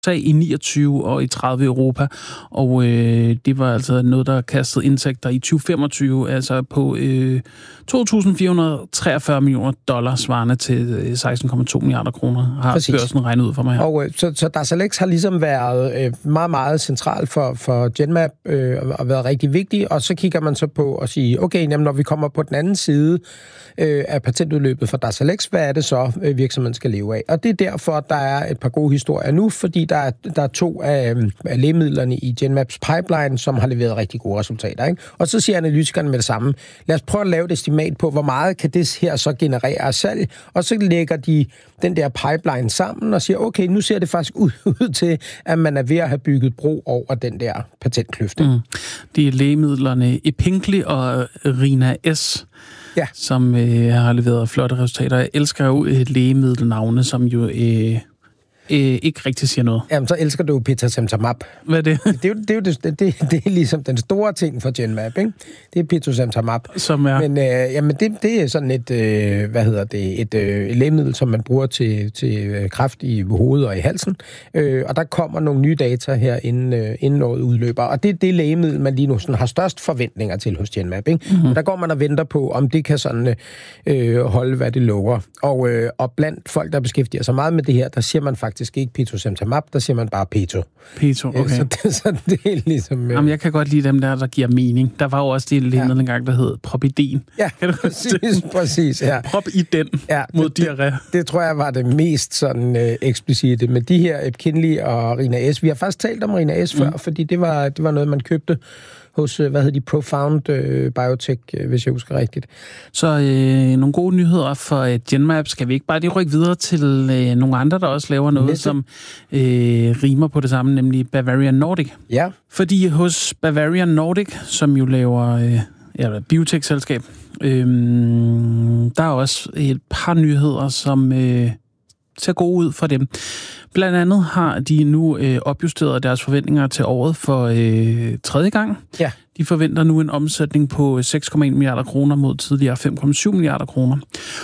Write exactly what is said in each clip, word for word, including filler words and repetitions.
i niogtyve og i tredive i Europa, og øh, det var altså noget, der kastede indtægter i tyve femogtyve, altså på øh, to tusind fire hundrede og treogfyrre millioner dollar, svarende til seksten komma to milliarder kroner, har Præcis. børsen regnet ud for mig her. Og øh, så, så DARZALEX har ligesom været øh, meget, meget central for, for Genmab, øh, og været rigtig vigtig, og så kigger man så på og siger, okay, jamen, når vi kommer på den anden side øh, af patentudløbet for DARZALEX, hvad er det så, øh, virksomheden skal leve af? Og det er derfor, der er et par gode historier nu, fordi der er, der er to af, af lægemidlerne i Genmabs pipeline, som har leveret rigtig gode resultater. Ikke? Og så siger analytikerne med det samme, lad os prøve at lave et estimat på, hvor meget kan det her så generere af salg, og så lægger de den der pipeline sammen og siger, okay, nu ser det faktisk ud, ud til, at man er ved at have bygget bro over den der patentkløfte. Mm. Det er lægemidlerne Epinqli og Rina-S, ja. som øh, har leveret flotte resultater. Jeg elsker jo et lægemiddelnavne, som jo øh, øh, ikke rigtig siger noget. Jamen, så elsker du petosemtamab. Hvad er det? Det er jo, det er jo det, det, det er ligesom den store ting for Genmab, ikke? Det er petosemtamab. Som er? Men øh, jamen, det, det er sådan et, øh, hvad hedder det, et øh, lægemiddel, som man bruger til, til kræft i hovedet og i halsen. Øh, og der kommer nogle nye data her, inden, øh, inden året udløber. Og det er det lægemiddel, man lige nu sådan har størst forventninger til hos Genmab, ikke? Mm-hmm. Der går man og venter på, om det kan sådan øh, holde, hvad det lover. Og, øh, og blandt folk, der beskæftiger sig meget med det her, der siger man faktisk ikke petosemtamab, der siger man bare peto. Peto, okay. Så det, så det er ligesom... Øh... Jamen, jeg kan godt lide dem der, der giver mening. Der var jo også det lægemiddel ja. engang, der hed Propiden. Ja, præcis, præcis. Ja. Prop i den ja, mod det, diarré. Det, det tror jeg var det mest sådan øh, eksplicite. Men de her Epinqli og Rina-S, vi har faktisk talt om Rina-S mm. før, fordi det var, det var noget, man købte hos, hvad hedder de, Profound øh, Biotech, øh, hvis jeg husker rigtigt. Så øh, nogle gode nyheder for øh, Genmab. Skal vi ikke bare lige rykke videre til øh, nogle andre, der også laver noget, Næste. som øh, rimer på det samme, nemlig Bavarian Nordic? Ja. Fordi hos Bavarian Nordic, som jo laver øh, ja, biotech-selskab, øh, der er også et par nyheder, som øh, ser gode ud for dem. Blandt andet har de nu øh, opjusteret deres forventninger til året for øh, tredje gang. Ja. De forventer nu en omsætning på seks komma en milliarder kroner mod tidligere fem komma syv milliarder kroner.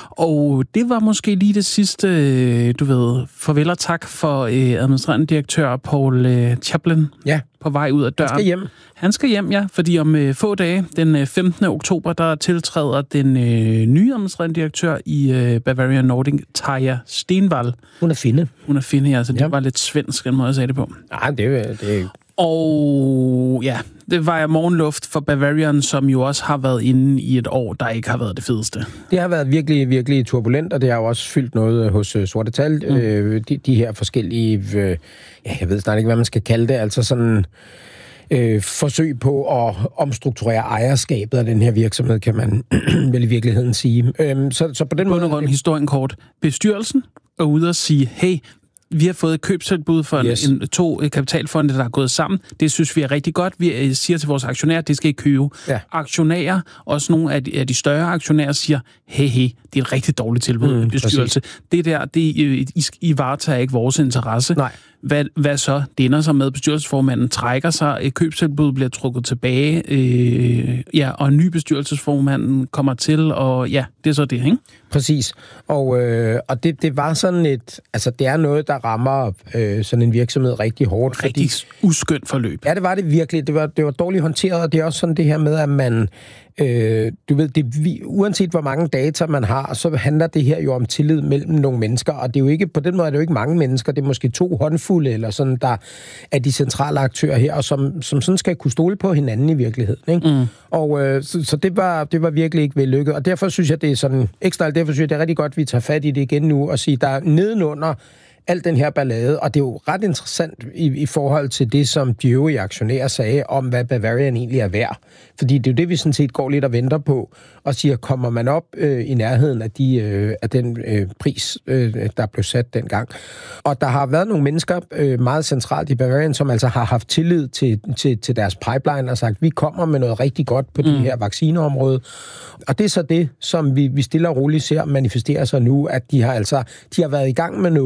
Og det var måske lige det sidste, øh, du ved, farvel og tak for øh, administrerende direktør Paul øh, Chaplin ja. på vej ud af døren. Han skal hjem. Han skal hjem, ja, fordi om øh, få dage, den femtende oktober, der tiltræder den øh, nye administrerende direktør i øh, Bavarian Nordic, Tarja Stenvall. Hun er finne. Hun er finne, ja, så det ja. var lidt svensk, den måde jeg sagde det på. Nej, det er det. Og ja, det var jeg morgenluft for Bavarian, som jo også har været inde i et år, der ikke har været det fedeste. Det har været virkelig, virkelig turbulent, og det har jo også fyldt noget hos uh, Sorte Tal. Mm. Øh, de, de her forskellige, øh, ja, jeg ved snart ikke, hvad man skal kalde det, altså sådan øh, forsøg på at omstrukturere ejerskabet af den her virksomhed, kan man vel i virkeligheden sige. Øh, så, så på den måde... Rundt historien kort. Bestyrelsen er ude og sige, hey, vi har fået et købstilbud for yes. en, to kapitalfonde, der er gået sammen. Det synes vi er rigtig godt. Vi siger til vores aktionærer, at det skal I købe. Ja. Aktionærer, også nogle af de, af de større aktionærer, siger, hey, hey, det er et rigtig dårligt tilbud, mm, bestyrelse. Præcis. Det der, det, I, I varetager ikke vores interesse. Nej. Hvad, hvad så? Det ender så med, bestyrelsesformanden trækker sig, et købstilbud bliver trukket tilbage, øh, ja, og en ny bestyrelsesformand kommer til, og ja, det er så det, ikke? Præcis. Og, øh, og det, det var sådan et, altså det er noget, der rammer øh, sådan en virksomhed rigtig hårdt. Rigtig fordi, uskønt forløb. Ja, det var det virkelig. Det var, det var dårligt håndteret, og det er også sådan det her med, at man, øh, du ved, det, vi, uanset hvor mange data man har, så handler det her jo om tillid mellem nogle mennesker, og det er jo ikke, på den måde er det jo ikke mange mennesker, det er måske to håndfulde, eller sådan, der er de centrale aktører her, og som, som sådan skal kunne stole på hinanden i virkeligheden, ikke? Mm. Og øh, så, så det var, det var virkelig ikke vellykket, og derfor synes jeg, det er sådan ekstra, derfor synes jeg, det er rigtig godt, at vi tager fat i det igen nu, og sige, der er nedenunder al den her ballade, og det er jo ret interessant i, i forhold til det, som de øvrige aktionærer sagde om, hvad Bavarian egentlig er værd. Fordi det er jo det, vi sådan set går lidt og venter på, og siger, kommer man op øh, i nærheden af, de, øh, af den øh, pris, øh, der blev sat dengang. Og der har været nogle mennesker øh, meget centralt i Bavarian, som altså har haft tillid til, til, til deres pipeline og sagt, vi kommer med noget rigtig godt på mm. det her vaccineområde. Og det er så det, som vi, vi stille og roligt ser manifestere sig nu, at de har altså de har været i gang med noget,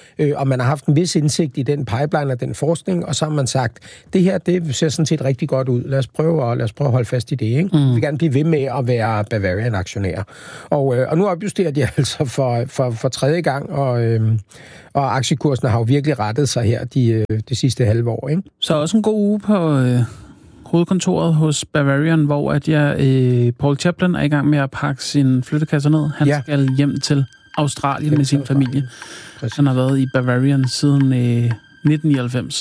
øh, og man har haft en vis indsigt i den pipeline og den forskning, og så har man sagt, det her, det ser sådan set rigtig godt ud. Lad os prøve at, lad os prøve at holde fast i det, ikke? Mm. Vi vil gerne blive ved med at være Bavarian-aktionærer. Og, øh, og nu opjusterer de altså for, for, for tredje gang, og, øh, og aktiekursen har jo virkelig rettet sig her de, øh, de sidste halve år, ikke? Så også en god uge på øh, hovedkontoret hos Bavarian, hvor at jeg, øh, Paul Chaplin er i gang med at pakke sin flyttekasser ned. Han ja. skal hjem til Australien med sin familie. Præcis. Han har været i Bavarian siden øh, nitten nioghalvfems.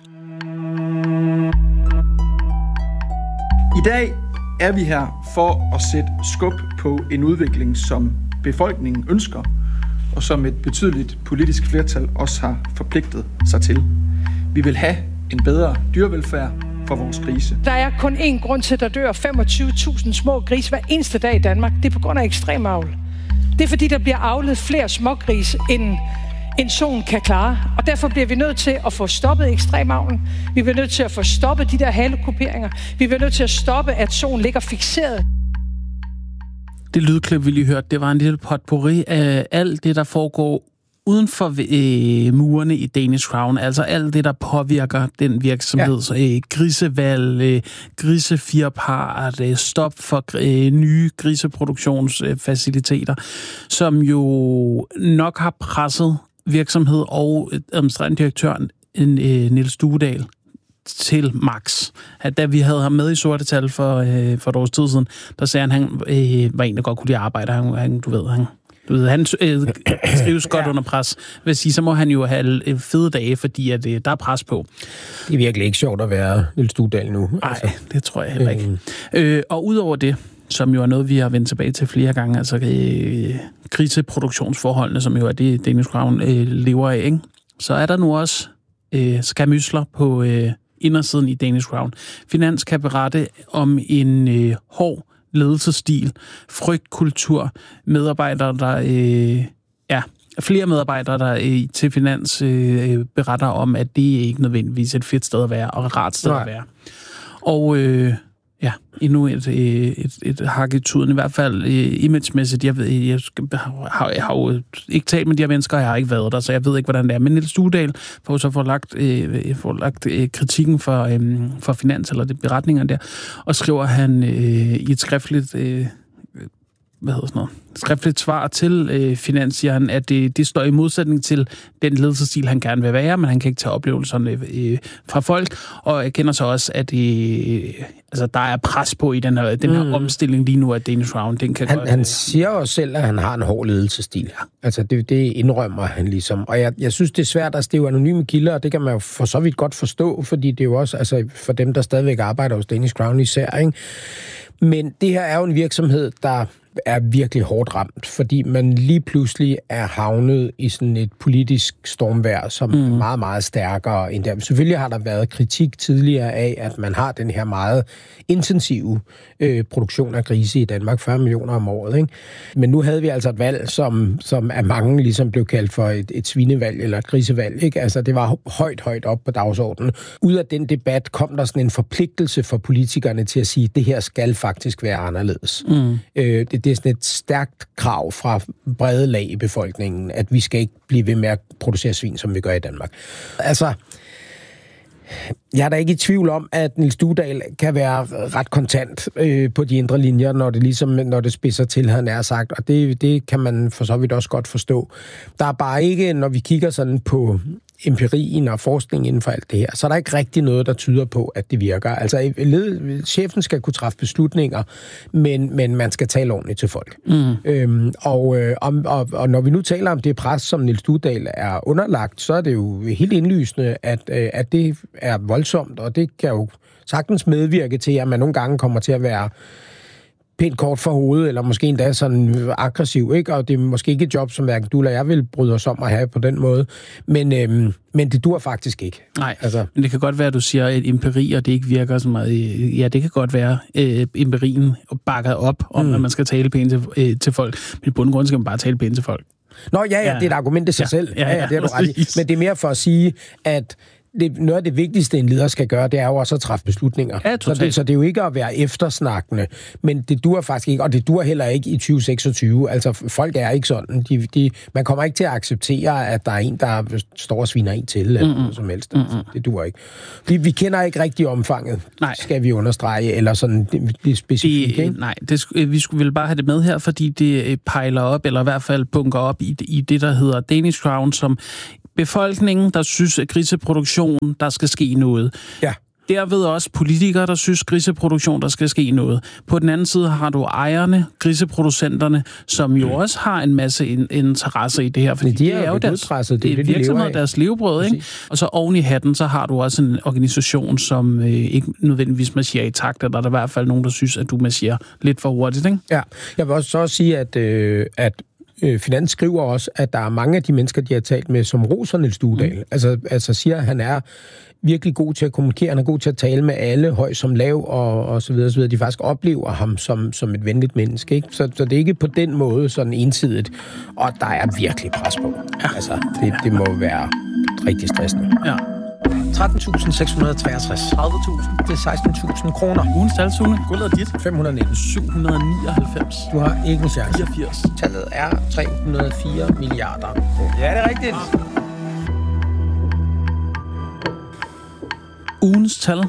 I dag er vi her for at sætte skub på en udvikling, som befolkningen ønsker, og som et betydeligt politisk flertal også har forpligtet sig til. Vi vil have en bedre dyrevelfærd for vores grise. Der er kun én grund til, at der dør femogtyve tusind små grise hver eneste dag i Danmark. Det er på grund af ekstrem avl. Det er fordi, der bliver avlet flere smågrise, end, end solen kan klare. Og derfor bliver vi nødt til at få stoppet ekstremavlen. Vi bliver nødt til at få stoppet de der halekuperinger. Vi bliver nødt til at stoppe, at solen ligger fikseret. Det lydklip, vi lige hørte, det var en lille potpourri af alt det, der foregår uden for øh, murene i Danish Crown. Altså alt det, der påvirker den virksomhed. Ja. Øh, grisevalg, øh, grisefirpart, øh, stop for øh, nye griseproduktionsfaciliteter, øh, som jo nok har presset virksomhed og administrerende direktøren øh, Niels Duedal til max. At da vi havde ham med i Sorte Tal for, øh, for et års tid siden, der sagde han, han øh, var en, der godt kunne lide at arbejde. Han, han, du ved, han, du ved, han øh, trives godt ja. under pres. Vil sige, så må han jo have fede dage, fordi at, øh, der er pres på. Det er virkelig ikke sjovt at være Niels Duedal nu. Nej, altså. Det tror jeg heller ikke. Mm. Øh, og udover det, som jo er noget, vi har vendt tilbage til flere gange, altså øh, griseproduktionsforholdene, som jo er det, Danish Crown øh, lever af, ikke? Så er der nu også øh, skamysler på øh, indersiden i Danish Crown. Finans kan berette om en øh, hård ledelsesstil, frygtkultur, medarbejdere, der øh, ja, flere medarbejdere, der øh, til Finans øh, beretter om, at det ikke nødvendigvis er et fedt sted at være, og et rart sted Nej. at være. Og øh, ja, endnu et, et, et hak i tuden, i hvert fald imagemæssigt. Jeg, ved, jeg, har, jeg har jo ikke talt med de her mennesker, jeg har ikke været der, så jeg ved ikke, hvordan det er. Men Niels Duedal får så får lagt, øh, får lagt øh, kritikken for, øh, for Finans, eller det beretningerne der, og skriver han øh, i et skriftligt... Øh, hvad hedder sådan noget, skriftligt svar til øh, Finans, siger han, at det, det står i modsætning til den ledelsesstil, han gerne vil være, men han kan ikke tage oplevelserne øh, fra folk, og jeg kender så også, at øh, altså, der er pres på i den her, den her mm. omstilling lige nu af Danish Crown. Den kan han, godt, han siger jo selv, at han har en hård ledelsesstil. Ja. Altså, det, det indrømmer han ligesom. Og jeg, jeg synes, det er svært, altså, det er jo anonyme kilder, og det kan man jo for så vidt godt forstå, fordi det er jo også, altså, for dem, der stadigvæk arbejder hos Danish Crown især, ikke? Men det her er jo en virksomhed, der er virkelig hårdt ramt, fordi man lige pludselig er havnet i sådan et politisk stormvejr, som mm. er meget, meget stærkere end der. Selvfølgelig har der været kritik tidligere af, at man har den her meget intensive øh, produktion af grise i Danmark, fyrre millioner om året, ikke? Men nu havde vi altså et valg, som, som af mange ligesom blev kaldt for et, et svinevalg eller et grisevalg, ikke? Altså det var højt, højt op på dagsordenen. Ud af den debat kom der sådan en forpligtelse for politikerne til at sige, at det her skal faktisk være anderledes. Mm. Øh, det, det er sådan et stærkt krav fra brede lag i befolkningen, at vi skal ikke blive ved med at producere svin, som vi gør i Danmark. Altså, jeg er da ikke i tvivl om, at Niels Duedal kan være ret kontant øh, på de indre linjer, når det ligesom, når det spidser til, han er sagt, og det, det kan man for så vidt også godt forstå. Der er bare ikke, når vi kigger sådan på empirien og forskning inden for alt det her, så er der ikke rigtig noget, der tyder på, at det virker. Altså, led, chefen skal kunne træffe beslutninger, men, men man skal tale ordentligt til folk. Mm. Øhm, og, øh, og, og, og når vi nu taler om det pres, som Niels Duedal er underlagt, så er det jo helt indlysende, at, øh, at det er voldsomt, og det kan jo sagtens medvirke til, at man nogle gange kommer til at være pænt kort for hovedet, eller måske endda sådan aggressiv, ikke? Og det er måske ikke et job, som hverken du eller jeg vil bryde os om at have på den måde. Men, øhm, men det dur faktisk ikke. Nej, altså. Men det kan godt være, at du siger, at empiri, og det ikke virker så meget. Ja, det kan godt være, at empirien bakker op om, mm. at man skal tale pænt til, øh, til folk. Men i bund og grund skal man bare tale pænt til folk. Nå, ja, ja, det er et argument i sig ja, selv. Ja, ja, ja, det er du ret i. Men det er mere for at sige, at det, noget af det vigtigste, en leder skal gøre, det er jo også at træffe beslutninger. Ja, så, det, så det er jo ikke at være eftersnakkende, men det dur faktisk ikke, og det dur heller ikke i tyve seksogtyve. Altså, folk er ikke sådan. De, de, man kommer ikke til at acceptere, at der er en, der står og sviner en til, eller noget som helst. Altså, det dur ikke. Vi, vi kender ikke rigtig omfanget, nej. Skal vi understrege, eller sådan det, det specifikt, det, ikke? Nej, det, vi skulle vel bare have det med her, fordi det pejler op, eller i hvert fald bunker op i, i det, der hedder Danish Crown, som befolkningen, der synes, at griseproduktion, der skal ske noget. Ja. Derved også politikere, der synes, griseproduktion, der skal ske noget. På den anden side har du ejerne, griseproducenterne, som jo mm. også har en masse in- interesse i det her, fordi de det er jo deres, det det, det virksomhed, deres levebrød, ikke? Og så oven i hatten, så har du også en organisation, som øh, ikke nødvendigvis marcherer i takt, eller der er i hvert fald nogen, der synes, at du marcherer lidt for hurtigt, ikke? Ja, jeg vil også så sige, at, øh, at Finans skriver også, at der er mange af de mennesker, de har talt med, som roser Niels Duedal. Mm. Altså, altså siger, at han er virkelig god til at kommunikere, han er god til at tale med alle, høj som lav, og, og så videre, så videre. De faktisk oplever ham som, som et venligt menneske, ikke? Så, så det er ikke på den måde sådan ensidigt, og der er virkelig pres på. Ja. Altså, det, det må være rigtig stressende. Ja. tretten tusind seks hundrede treogtres. tredive tusind. Det er seksten tusind kroner. Ugens tal, Sune. Guldet er dit. fem hundrede nitten. syv hundrede nioghalvfems. Du har ikke en chance. fireogfirs. Tallet er tre hundrede og fire milliarder kroner. Ja, det er rigtigt. Ugens tal,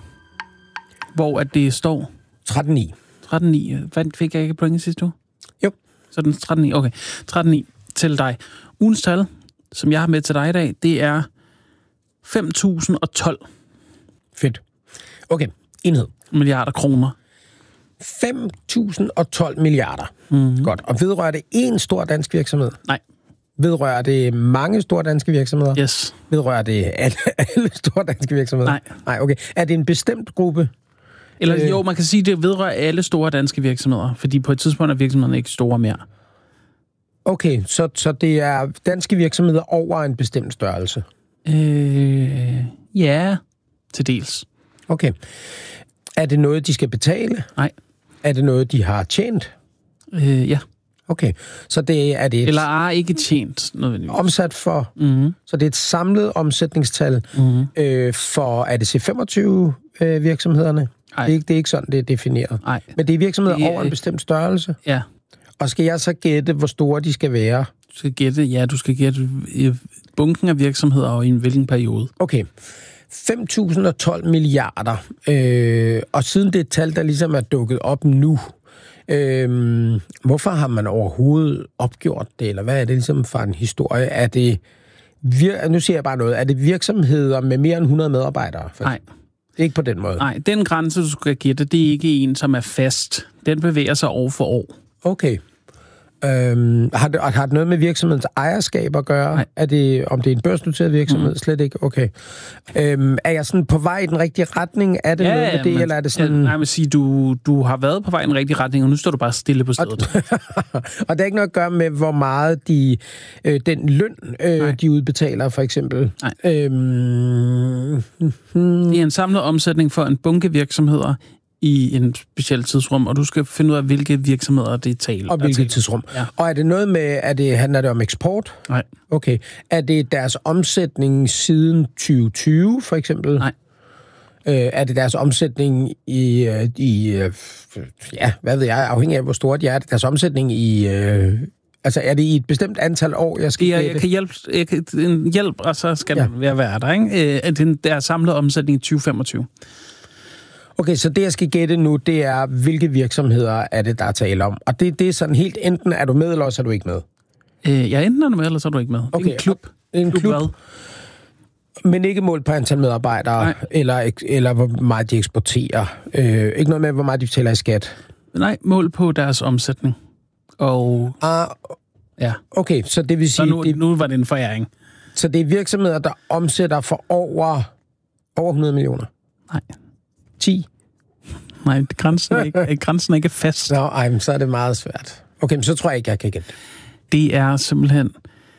hvor at det står tretten ni. tretten ni. Hvad fik jeg ikke point sidste uge? Jo. Så den tretten ni. Okay. tretten ni til dig. Ugens tal, som jeg har med til dig i dag, det er fem tusind og tolv. Fedt. Okay, enhed. Milliarder kroner. fem tusind og tolv milliarder. Mm-hmm. Godt. Og vedrører det én stor dansk virksomhed? Nej. Vedrører det mange store danske virksomheder? Yes. Vedrører det alle, alle store danske virksomheder? Nej. Nej, okay. Er det en bestemt gruppe? Eller øh... jo, man kan sige, at det vedrører alle store danske virksomheder, fordi på et tidspunkt er virksomhederne ikke store mere. Okay, så, så det er danske virksomheder over en bestemt størrelse? Øh, ja, til dels. Okay. Er det noget, de skal betale? Nej. Er det noget, de har tjent? Øh, ja. Okay, så det er det et... Eller er ikke tjent nødvendigvis. Omsat for... Mm-hmm. Så det er et samlet omsætningstal mm-hmm. øh, for, er det C femogtyve øh, virksomhederne? Nej. Det er, ikke, det er ikke sådan, det er defineret. Nej. Men det er virksomheder det er, over en bestemt størrelse? Ja. Og skal jeg så gætte, hvor store de skal være? Du skal gætte, ja, du skal gætte bunken af virksomheder og i en hvilken periode. Okay. fem tusind og tolv milliarder. Øh, og siden det tal, der ligesom er dukket op nu, øh, hvorfor har man overhovedet opgjort det? Eller hvad er det ligesom for en historie? Er det, vir- nu siger jeg bare noget, er det virksomheder med mere end hundrede medarbejdere? Nej. Ikke på den måde? Nej, den grænse, du skal gætte, det er ikke en, som er fast. Den bevæger sig år for år. Okay. Øhm, har, det, har det noget med virksomhedens ejerskab at gøre? Nej. Er det, om det er en børsnoteret virksomhed? Mm. Slet ikke? Okay. Øhm, er jeg sådan på vej i den rigtige retning? Er det ja, noget med det, men, eller er det sådan... Ja, nej, jeg vil sige, du, du har været på vej i den rigtige retning, og nu står du bare stille på stedet. Og, og det er ikke noget at gøre med, hvor meget de, øh, den løn, øh, de udbetaler, for eksempel? Nej. Øhm, hmm. Det er en samlet omsætning for en bunke virksomheder i en speciel tidsrum, og du skal finde ud af, hvilke virksomheder det er tale. Og hvilket tidsrum. Ja. Og er det noget med, er det, handler det om eksport? Nej. Okay. Er det deres omsætning siden tyve tyve, for eksempel? Nej. Øh, er det deres omsætning i, i, ja, hvad ved jeg, afhængig af, hvor stort de er, er det deres omsætning i, øh, altså er det i et bestemt antal år, jeg skal det er, jeg kan hjælpe, jeg kan, en hjælp, og så skal ja. den være der, ikke? Øh, det er samlet omsætning i tyve femogtyve. Okay, så det, jeg skal gætte nu, det er, hvilke virksomheder er det, der er tale om. Og det, det er sådan helt, enten er du med, eller også er du ikke med. Øh, ja, enten er du med, eller så er du ikke med. Okay. En klub. En klub. klub. Men ikke målt på antal medarbejdere, eller, eller hvor meget de eksporterer. Øh, ikke noget med, hvor meget de betaler i skat. Nej, mål på deres omsætning. Og... Ah, ja. Okay, så det vil sige... Så nu, det, nu var det en foræring. Så det er virksomheder, der omsætter for over, over hundrede millioner? Nej. ti? Nej, grænsen er ikke, grænsen er ikke fast. Nå, ej, men så er det meget svært. Okay, men så tror jeg ikke, jeg kan gætte. Det er simpelthen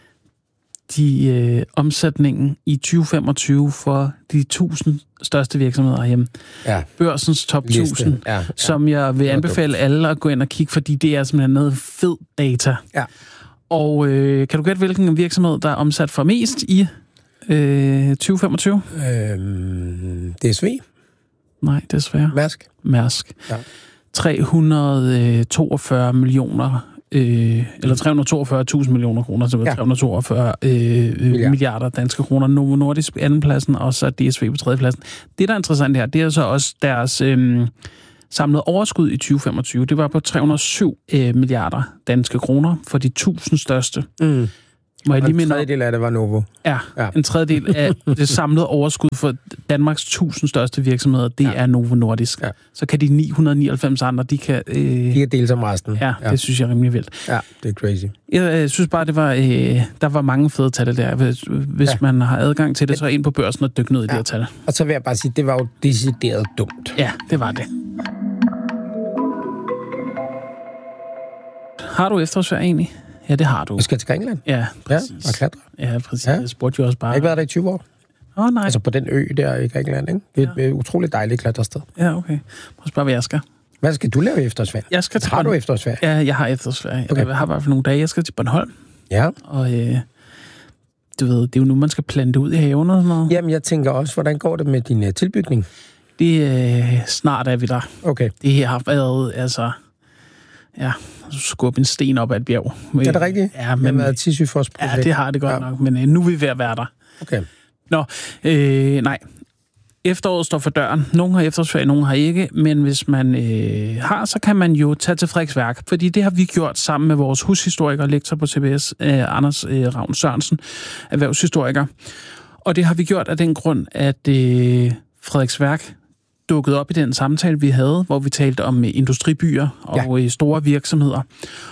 de øh, omsætningen i tyve femogtyve for de tusind største virksomheder hjemme. Ja. Børsens top tusind, ja, ja. Som jeg vil anbefale alle at gå ind og kigge, fordi det er simpelthen noget fed data. Ja. Og øh, kan du gætte, hvilken virksomhed, der er omsat for mest i Øh, tyve femogtyve? Øhm, D S V? Nej, desværre. Mærsk? Mærsk. Ja. tre hundrede og toogfyrre millioner, øh, eller tre hundrede og toogfyrre tusind millioner kroner, så ja. tre hundrede og toogfyrre øh, milliarder. milliarder danske kroner. Novo Nordisk på andenpladsen, og så D S V på tredjepladsen. Det, der er interessant her, det er så også deres øh, samlede overskud i tyve femogtyve. Det var på tre hundrede og syv øh, milliarder danske kroner for de tusind største. Mm. Må jeg lige en tredjedel af det var Novo. Ja, ja. En tredjedel af det samlede overskud for Danmarks tusind største virksomheder, det ja. er Novo Nordisk. Ja. Så kan de ni hundrede og nioghalvfems andre, de kan... Øh... De kan dele som resten. Ja, ja, det synes jeg er rimelig vildt. Ja, det er crazy. Jeg øh, synes bare, det var, øh, der var mange fede tal der. Hvis, hvis ja. man har adgang til det, så ind på børsen og dykke ned i ja. de her tal. Og så vil jeg bare sige, det var jo decideret dumt. Ja, det var det. Har du efterårsferie egentlig? Ja, det har du. Du skal til Grækenland? Ja, præcis. Ja, og klatre? Ja, præcis. Ja. Jeg spurgte jo også bare... Jeg har ikke været der i tyve år. Åh, oh, nej. Altså på den ø der i Grækenland, ikke? Det er ja. et utroligt dejligt klatrested. Ja, okay. Prøv at spørge, hvad jeg skal. Hvad skal du lave i efterårsferie? Jeg skal til har du efterårsferie? Ja, jeg har efterårsferie. Okay. Jeg har i hvert fald nogle dage. Jeg skal til Bornholm. Ja. Og øh, du ved, det er jo nu, man skal plante ud i haven og sådan noget. Jamen, jeg tænker også, hvordan går det med din uh, tilbygning? Det øh, snart er vi der. Okay. Det her har været, altså... Ja, skubbe en sten op ad et bjerg. Er det rigtigt? Ja, men... Det har været Sisyfos-projekt. Ja, det har det godt ja. nok, men øh, nu er vi ved at være der. Okay. Nå, øh, nej. Efteråret står for døren. Nogle har efterårsferie, nogle har ikke, men hvis man øh, har, så kan man jo tage til Frederiksværk, fordi det har vi gjort sammen med vores hushistoriker, lektor på C B S, øh, Anders øh, Ravn Sørensen, erhvervshistoriker. Og det har vi gjort af den grund, at øh, Frederiksværk dukket op i den samtale, vi havde, hvor vi talte om industribyer og ja. store virksomheder.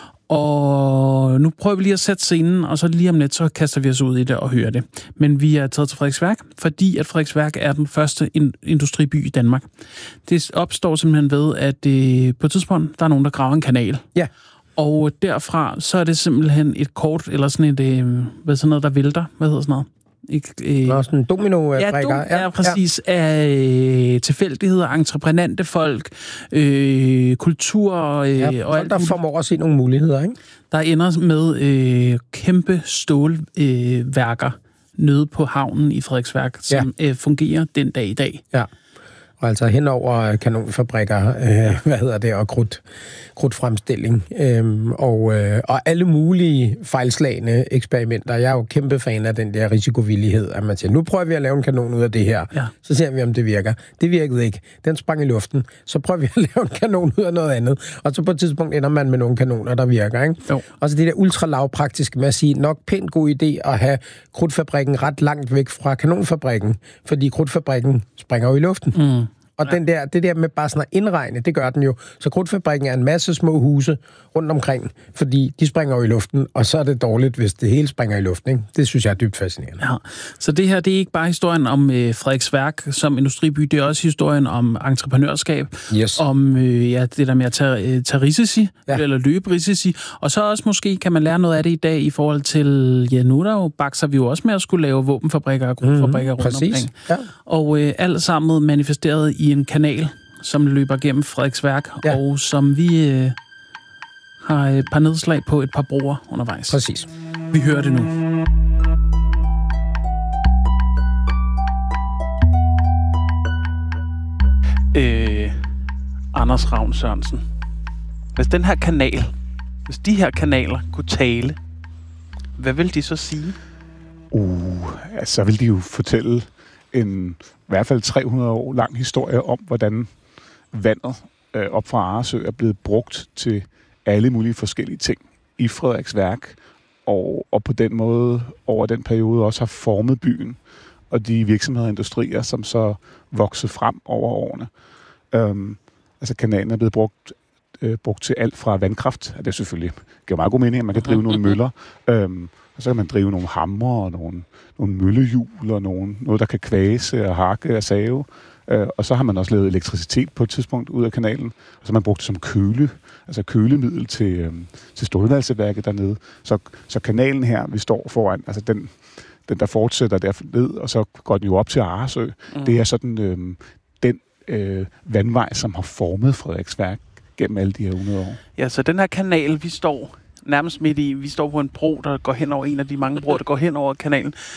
Og nu prøver vi lige at sætte scenen, og så lige om lidt, så kaster vi os ud i det og hører det. Men vi er taget til Frederiksværk, fordi at Frederiksværk er den første industriby i Danmark. Det opstår simpelthen ved, at det, på et tidspunkt, der er nogen, der graver en kanal. Ja. Og derfra, så er det simpelthen et kort, eller sådan et, hvad sådan noget, der vælter. Hvad hedder sådan noget? Ikke, øh... Nå, sådan en domino-brækker. Ja, dom, ja, præcis. Ja. Af øh, tilfældigheder, entreprenante folk, øh, kultur øh, ja, og alt. Der formår at se nogle muligheder, ikke? Der ender med øh, kæmpe stålværker øh, nede på havnen i Frederiksværk, som ja. øh, fungerer den dag i dag. Ja. Og altså hen over kanonfabrikker, øh, hvad hedder det, og krudt, krudtfremstilling, øh, og, øh, og alle mulige fejlslagende eksperimenter. Jeg er jo kæmpe fan af den der risikovillighed, at man siger, nu prøver vi at lave en kanon ud af det her, ja. så ser vi, om det virker. Det virkede ikke. Den sprang i luften. Så prøver vi at lave en kanon ud af noget andet. Og så på et tidspunkt ender man med nogle kanoner, der virker, ikke? Jo. Og så det der ultralavpraktiske med at sige, nok pænt god idé at have krudtfabrikken ret langt væk fra kanonfabrikken, fordi krudtfabrikken springer jo i luften. Mm. Og ja. den der, det der med bare sådan at indregne, det gør den jo. Så krudtfabrikken er en masse små huse rundt omkring, fordi de springer jo i luften, og så er det dårligt, hvis det hele springer i luften. Ikke? Det synes jeg er dybt fascinerende. Ja. Så det her, det er ikke bare historien om øh, Frederiksværk som industriby, det er også historien om entreprenørskab, yes. om øh, ja, det der med at tage, tage risici, ja. eller løbe risici, og så også måske kan man lære noget af det i dag i forhold til, ja nu der jo bakser vi jo også med at skulle lave våbenfabrikker og krudtfabrikker mm-hmm. rundt Præcis. omkring. Ja. Og øh, alt sammen manifesteret i en kanal, som løber gennem Frederiksværk, ja. og som vi øh, har et par nedslag på et par broer undervejs. Præcis. Vi hører det nu. Øh, Anders Ravn Sørensen. Hvis den her kanal, hvis de her kanaler kunne tale, hvad vil de så sige? Uh, altså, så vil de jo fortælle en i hvert fald tre hundrede år lang historie om, hvordan vandet øh, op fra Arresø er blevet brugt til alle mulige forskellige ting i Frederiksværk, og, og på den måde over den periode også har formet byen og de virksomheder og industrier, som så voksede frem over årene. Øhm, altså kanalen er blevet brugt, øh, brugt til alt fra vandkraft, og det selvfølgelig giver meget god mening, at man kan drive nogle møller, øhm, og så kan man drive nogle hamre og nogle, nogle møllehjul og nogle, noget, der kan kvæse og hakke og save. Øh, og så har man også lavet elektricitet på et tidspunkt ud af kanalen, og så har man brugt det som køle, altså kølemiddel til, øh, til stålvalseværket dernede. Så, så kanalen her, vi står foran, altså den, den der fortsætter der ned, og så går den jo op til Arresø. Mm. Det er sådan øh, den øh, vandvej, som har formet Frederiksværk gennem alle de her hundrede år. Ja, så den her kanal, vi står nærmest midt i, vi står på en bro, der går hen over en af de mange broer, der går hen over kanalen.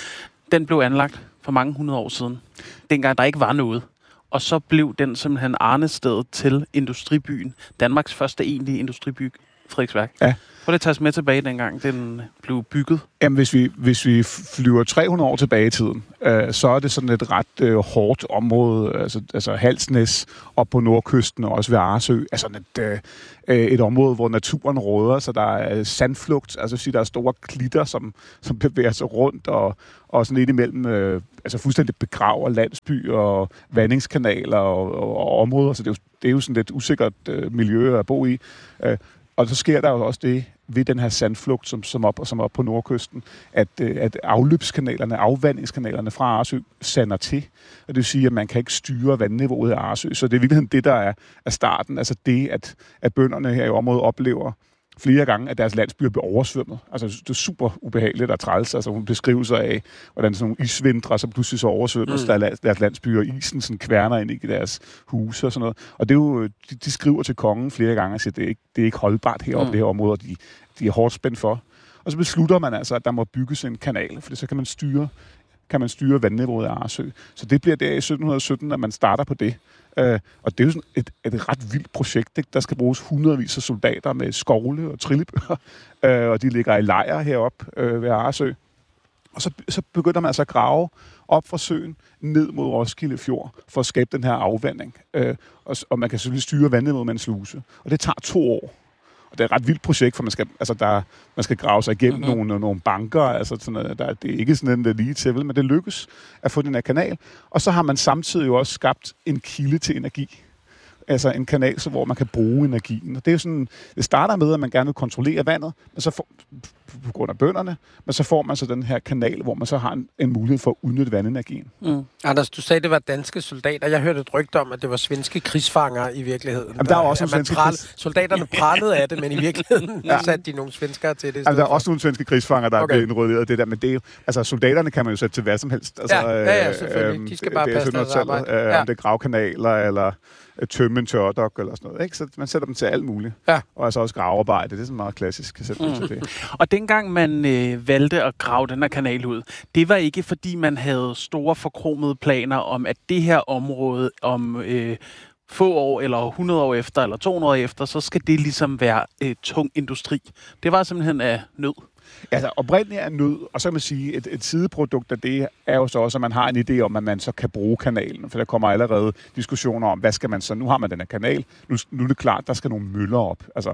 Den blev anlagt for mange hundrede år siden. Dengang der ikke var noget. Og så blev den simpelthen arnestedet til industribyen. Danmarks første egentlige industriby, Frederiksværk. Ja. Prøv at tage os med tilbage, dengang den blev bygget. Jamen, hvis vi, hvis vi flyver tre hundrede år tilbage i tiden, øh, så er det sådan et ret øh, hårdt område, altså, altså Halsnæs op på nordkysten og også ved Arresø, altså et, øh, et område, hvor naturen råder, så der er sandflugt, altså sige, der er store klitter, som, som bevæger sig rundt, og, og sådan lidt imellem, øh, altså fuldstændig begraver landsby og vandingskanaler og, og, og områder, så det er, jo, det er jo sådan et usikkert øh, miljø at bo i. Øh, Og så sker der jo også det ved den her sandflugt, som, som, op, som op på nordkysten, at, at afløbskanalerne, afvandingskanalerne fra Arresø sander til. Og det vil sige, at man kan ikke styre vandniveauet af Arresø. Så det er virkelig det, der er, er starten. Altså det, at, at bønderne her i området oplever flere gange, at deres landsbyer bliver oversvømmet. Altså, det er super ubehageligt at træls. Altså, hun beskriver sig af, hvordan sådan nogle isvintre, så pludselig så oversvømmes mm. der deres landsbyer, og isen sådan kværner ind i deres huse og sådan noget. Og det er jo, de, de skriver til kongen flere gange og siger, at det er ikke, det er ikke holdbart heroppe, mm. det her område, og de, de er hårdt spændt for. Og så beslutter man altså, at der må bygges en kanal, for så kan man styre, kan man styre vandniveauet af Arresø. Så det bliver der i sytten sytten, at man starter på det. Uh, og det er jo sådan et, et ret vildt projekt, ikke? Der skal bruges hundredvis af soldater med skovle og trillebør, uh, og de ligger i lejre heroppe uh, ved Arresø. Og så, så begynder man altså at grave op fra søen ned mod Roskilde Fjord for at skabe den her afvanding. Uh, og, og man kan selvfølgelig styre vandniveauet med en sluse. Og det tager to år. Og det er et ret vildt projekt, for man skal, altså der, man skal grave sig igennem mm-hmm. nogle, nogle banker. Altså sådan, der, det er ikke sådan en lige til, men det lykkes at få den her kanal. Og så har man samtidig jo også skabt en kilde til energi. Altså en kanal, så hvor man kan bruge energien. Og det er jo sådan, det starter med, at man gerne vil kontrollere vandet, men så får, på grund af bønderne, men så får man så den her kanal, hvor man så har en, en mulighed for at udnytte vandenergien. Mm. Anders, du sagde, det var danske soldater. Jeg hørte et rygte om, at det var svenske krigsfanger i virkeligheden. Jamen, der er også nogle svenske pral, soldaterne prallede af det, men i virkeligheden ja. satte de nogle svenskere til det. Altså, der er også nogle svenske krigsfanger, der okay. er blevet indrøderet det der, men det er jo, altså soldaterne kan man jo sætte til hvad som helst. Altså, ja, ja, ja, selvfølgelig. De skal bare øh, passe deres arbejde. Øh, ja. Om det er gravkanaler, eller tømme en tørdok, eller sådan noget. Ikke? Så man sætter dem til alt muligt. Ja. Og altså også gravearbejde. Det er sådan meget klassisk at sætte mm. dem til det. Og dengang man øh, valgte at grave den her kanal ud, det var ikke fordi man havde store forkromede planer om, at det her område om øh, få år, eller hundrede år efter, eller to hundrede år efter, så skal det ligesom være øh, tung industri. Det var simpelthen af nød. Altså oprindeligt er nød, og så kan man sige, et, et sideprodukt af det er jo så også, at man har en idé om, at man så kan bruge kanalen. For der kommer allerede diskussioner om, hvad skal man så? Nu har man den her kanal, nu, nu er det klart, der skal nogle møller op. Altså,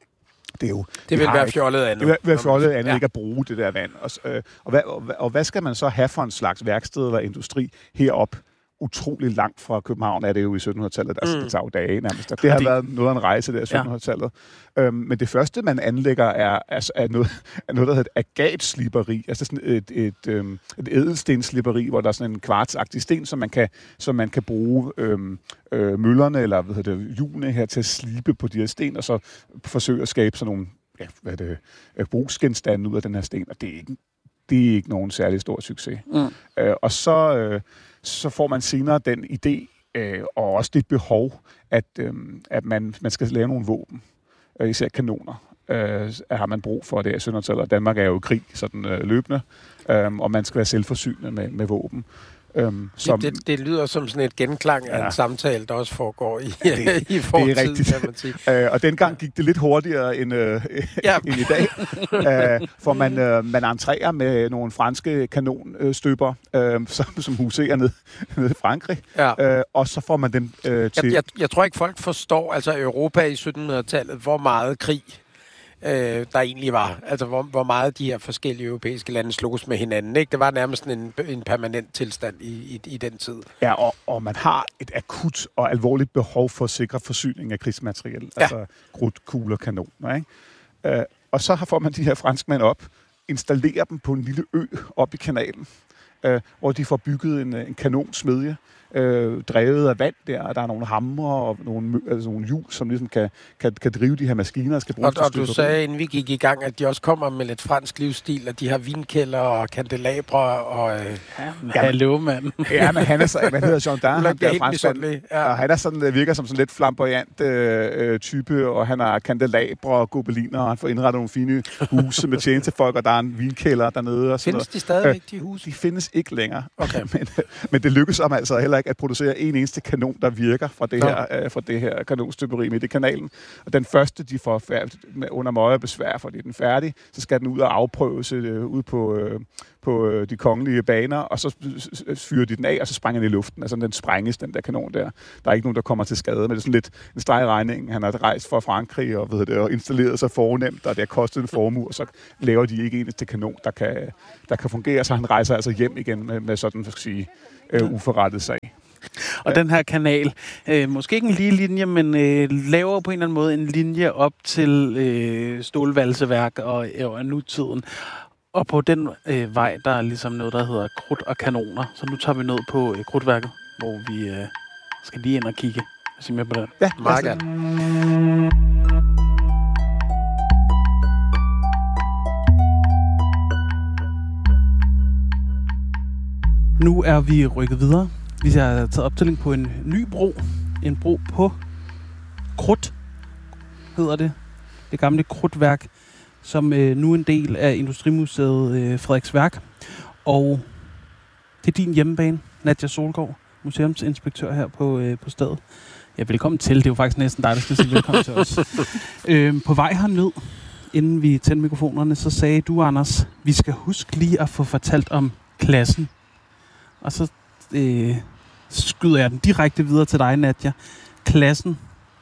det er jo... Det vil være fjollet andet. Det vil være fjollet andet, ja. Ikke at bruge det der vand. Og, øh, og, hvad, og, og hvad skal man så have for en slags værksted eller industri herop? Utrolig langt fra København er det jo i syttenhundredetallet. Altså, mm. det tager jo dage nærmest. Det har det... været noget af en rejse der i syttenhundredetallet. Ja. Øhm, men det første, man anlægger, er, er, er, noget, er noget, der hedder et agatsliberi. Altså sådan et, et, et, et ædelstenssliberi, hvor der er sådan en kvartsagtig sten, som man kan, som man kan bruge øhm, øh, møllerne eller hvad hedder det, hjulene her til at slibe på de her sten, og så forsøge at skabe sådan nogle ja, hvad det, brugsgenstande ud af den her sten. Og det er ikke, det er ikke nogen særlig stor succes. Mm. Øh, og så... Øh, så får man senere den idé, øh, og også det behov, at, øh, at man, man skal lave nogle våben, øh, især kanoner, øh, har man brug for det i syttenhundredetallet. Danmark er jo i krig sådan øh, løbende, øh, og man skal være selvforsynende med, med våben. Øhm, som, det, det, det lyder som sådan et genklang af ja. en samtale, der også foregår i, det, i fortiden, det er rigtigt. Kan man sige. Øh, og dengang gik det lidt hurtigere end, øh, ja. end i dag. øh, for man, øh, man entrerer med nogle franske kanonstøber, øh, som, som huserer ned, ned i Frankrig. Ja. Øh, og så får man dem øh, til... Jeg, jeg, jeg tror ikke, folk forstår, altså Europa i syttenhundredetallet, hvor meget krig Øh, der egentlig var. Altså, hvor, hvor meget de her forskellige europæiske lande sloges med hinanden. Ikke? Det var nærmest en, en permanent tilstand i, i, i den tid. Ja, og, og man har et akut og alvorligt behov for at sikre forsyning af krigsmateriel. Ja. Altså krudt, kugler, kanoner. Ikke? Øh, og så får man de her franskmænd op, installerer dem på en lille ø op i kanalen, øh, hvor de får bygget en, en kanonsmedje, øh, drevet af vand der, og der er nogle hamre og nogle, altså nogle hjul, som ligesom kan, kan, kan drive de her maskiner, og skal bruges og, og du sagde, inden vi gik i gang, at de også kommer med lidt fransk livsstil, at de har vinkælder og kandelabre og... Øh, ja, hallo, mand. Ja, men han er så, man hedder Jean Dard, han er franskmand, ja. Og han er sådan, virker som sådan lidt flamboyant øh, type, og han har kandelabre og gobeliner, og han får indrettet nogle fine huse med tjenestefolk, og der er en vinkælder dernede. Og sådan findes noget. De stadigvæk, de huse? De findes ikke længere. Okay. men, men det lykkes om altså heller ikke at producere en eneste kanon, der virker fra det, her, øh, fra det her kanonstøberi midt i kanalen. Og den første, de får færdigt, under møje besvær, fordi den er færdig, så skal den ud og afprøves øh, ud på, øh, på øh, de kongelige baner, og så fyrer de den af, og så sprænger den i luften. Altså den sprænges, den der kanon der. Der er ikke nogen, der kommer til skade, men det er sådan lidt en stregregning. Han har rejst fra Frankrig og, ved det, og installeret sig fornemt, og det har kostet en formue, og så laver de ikke eneste kanon, der kan, der kan fungere, så han rejser altså hjem igen med, med sådan, for at sige, øh, uforrettet sag. Og den her kanal, øh, måske ikke en lige linje, men øh, laver på en eller anden måde en linje op til øh, stålvalseværk og, og nutiden. Og på den øh, vej, der er ligesom noget, der hedder krudt og kanoner. Så nu tager vi ned på øh, krudtværket, hvor vi øh, skal lige ind og kigge. Er I med på det? Ja, meget gerne. Nu er vi rykket videre. Vi har taget optælling på en ny bro. En bro på krudt, hedder det. Det gamle krudtværk, som øh, nu er en del af Industrimuseet øh, Frederiksværk. Og det er din hjemmebane, Nadia Solgaard, museumsinspektør her på, øh, på stedet. Ja, velkommen til. Det er jo faktisk næsten dig, der skal sige velkommen til os. Øh, på vej herned, inden vi tændte mikrofonerne, så sagde du, Anders, vi skal huske lige at få fortalt om klassen. Og så øh, skyder jeg den direkte videre til dig, Nadia. Klassen.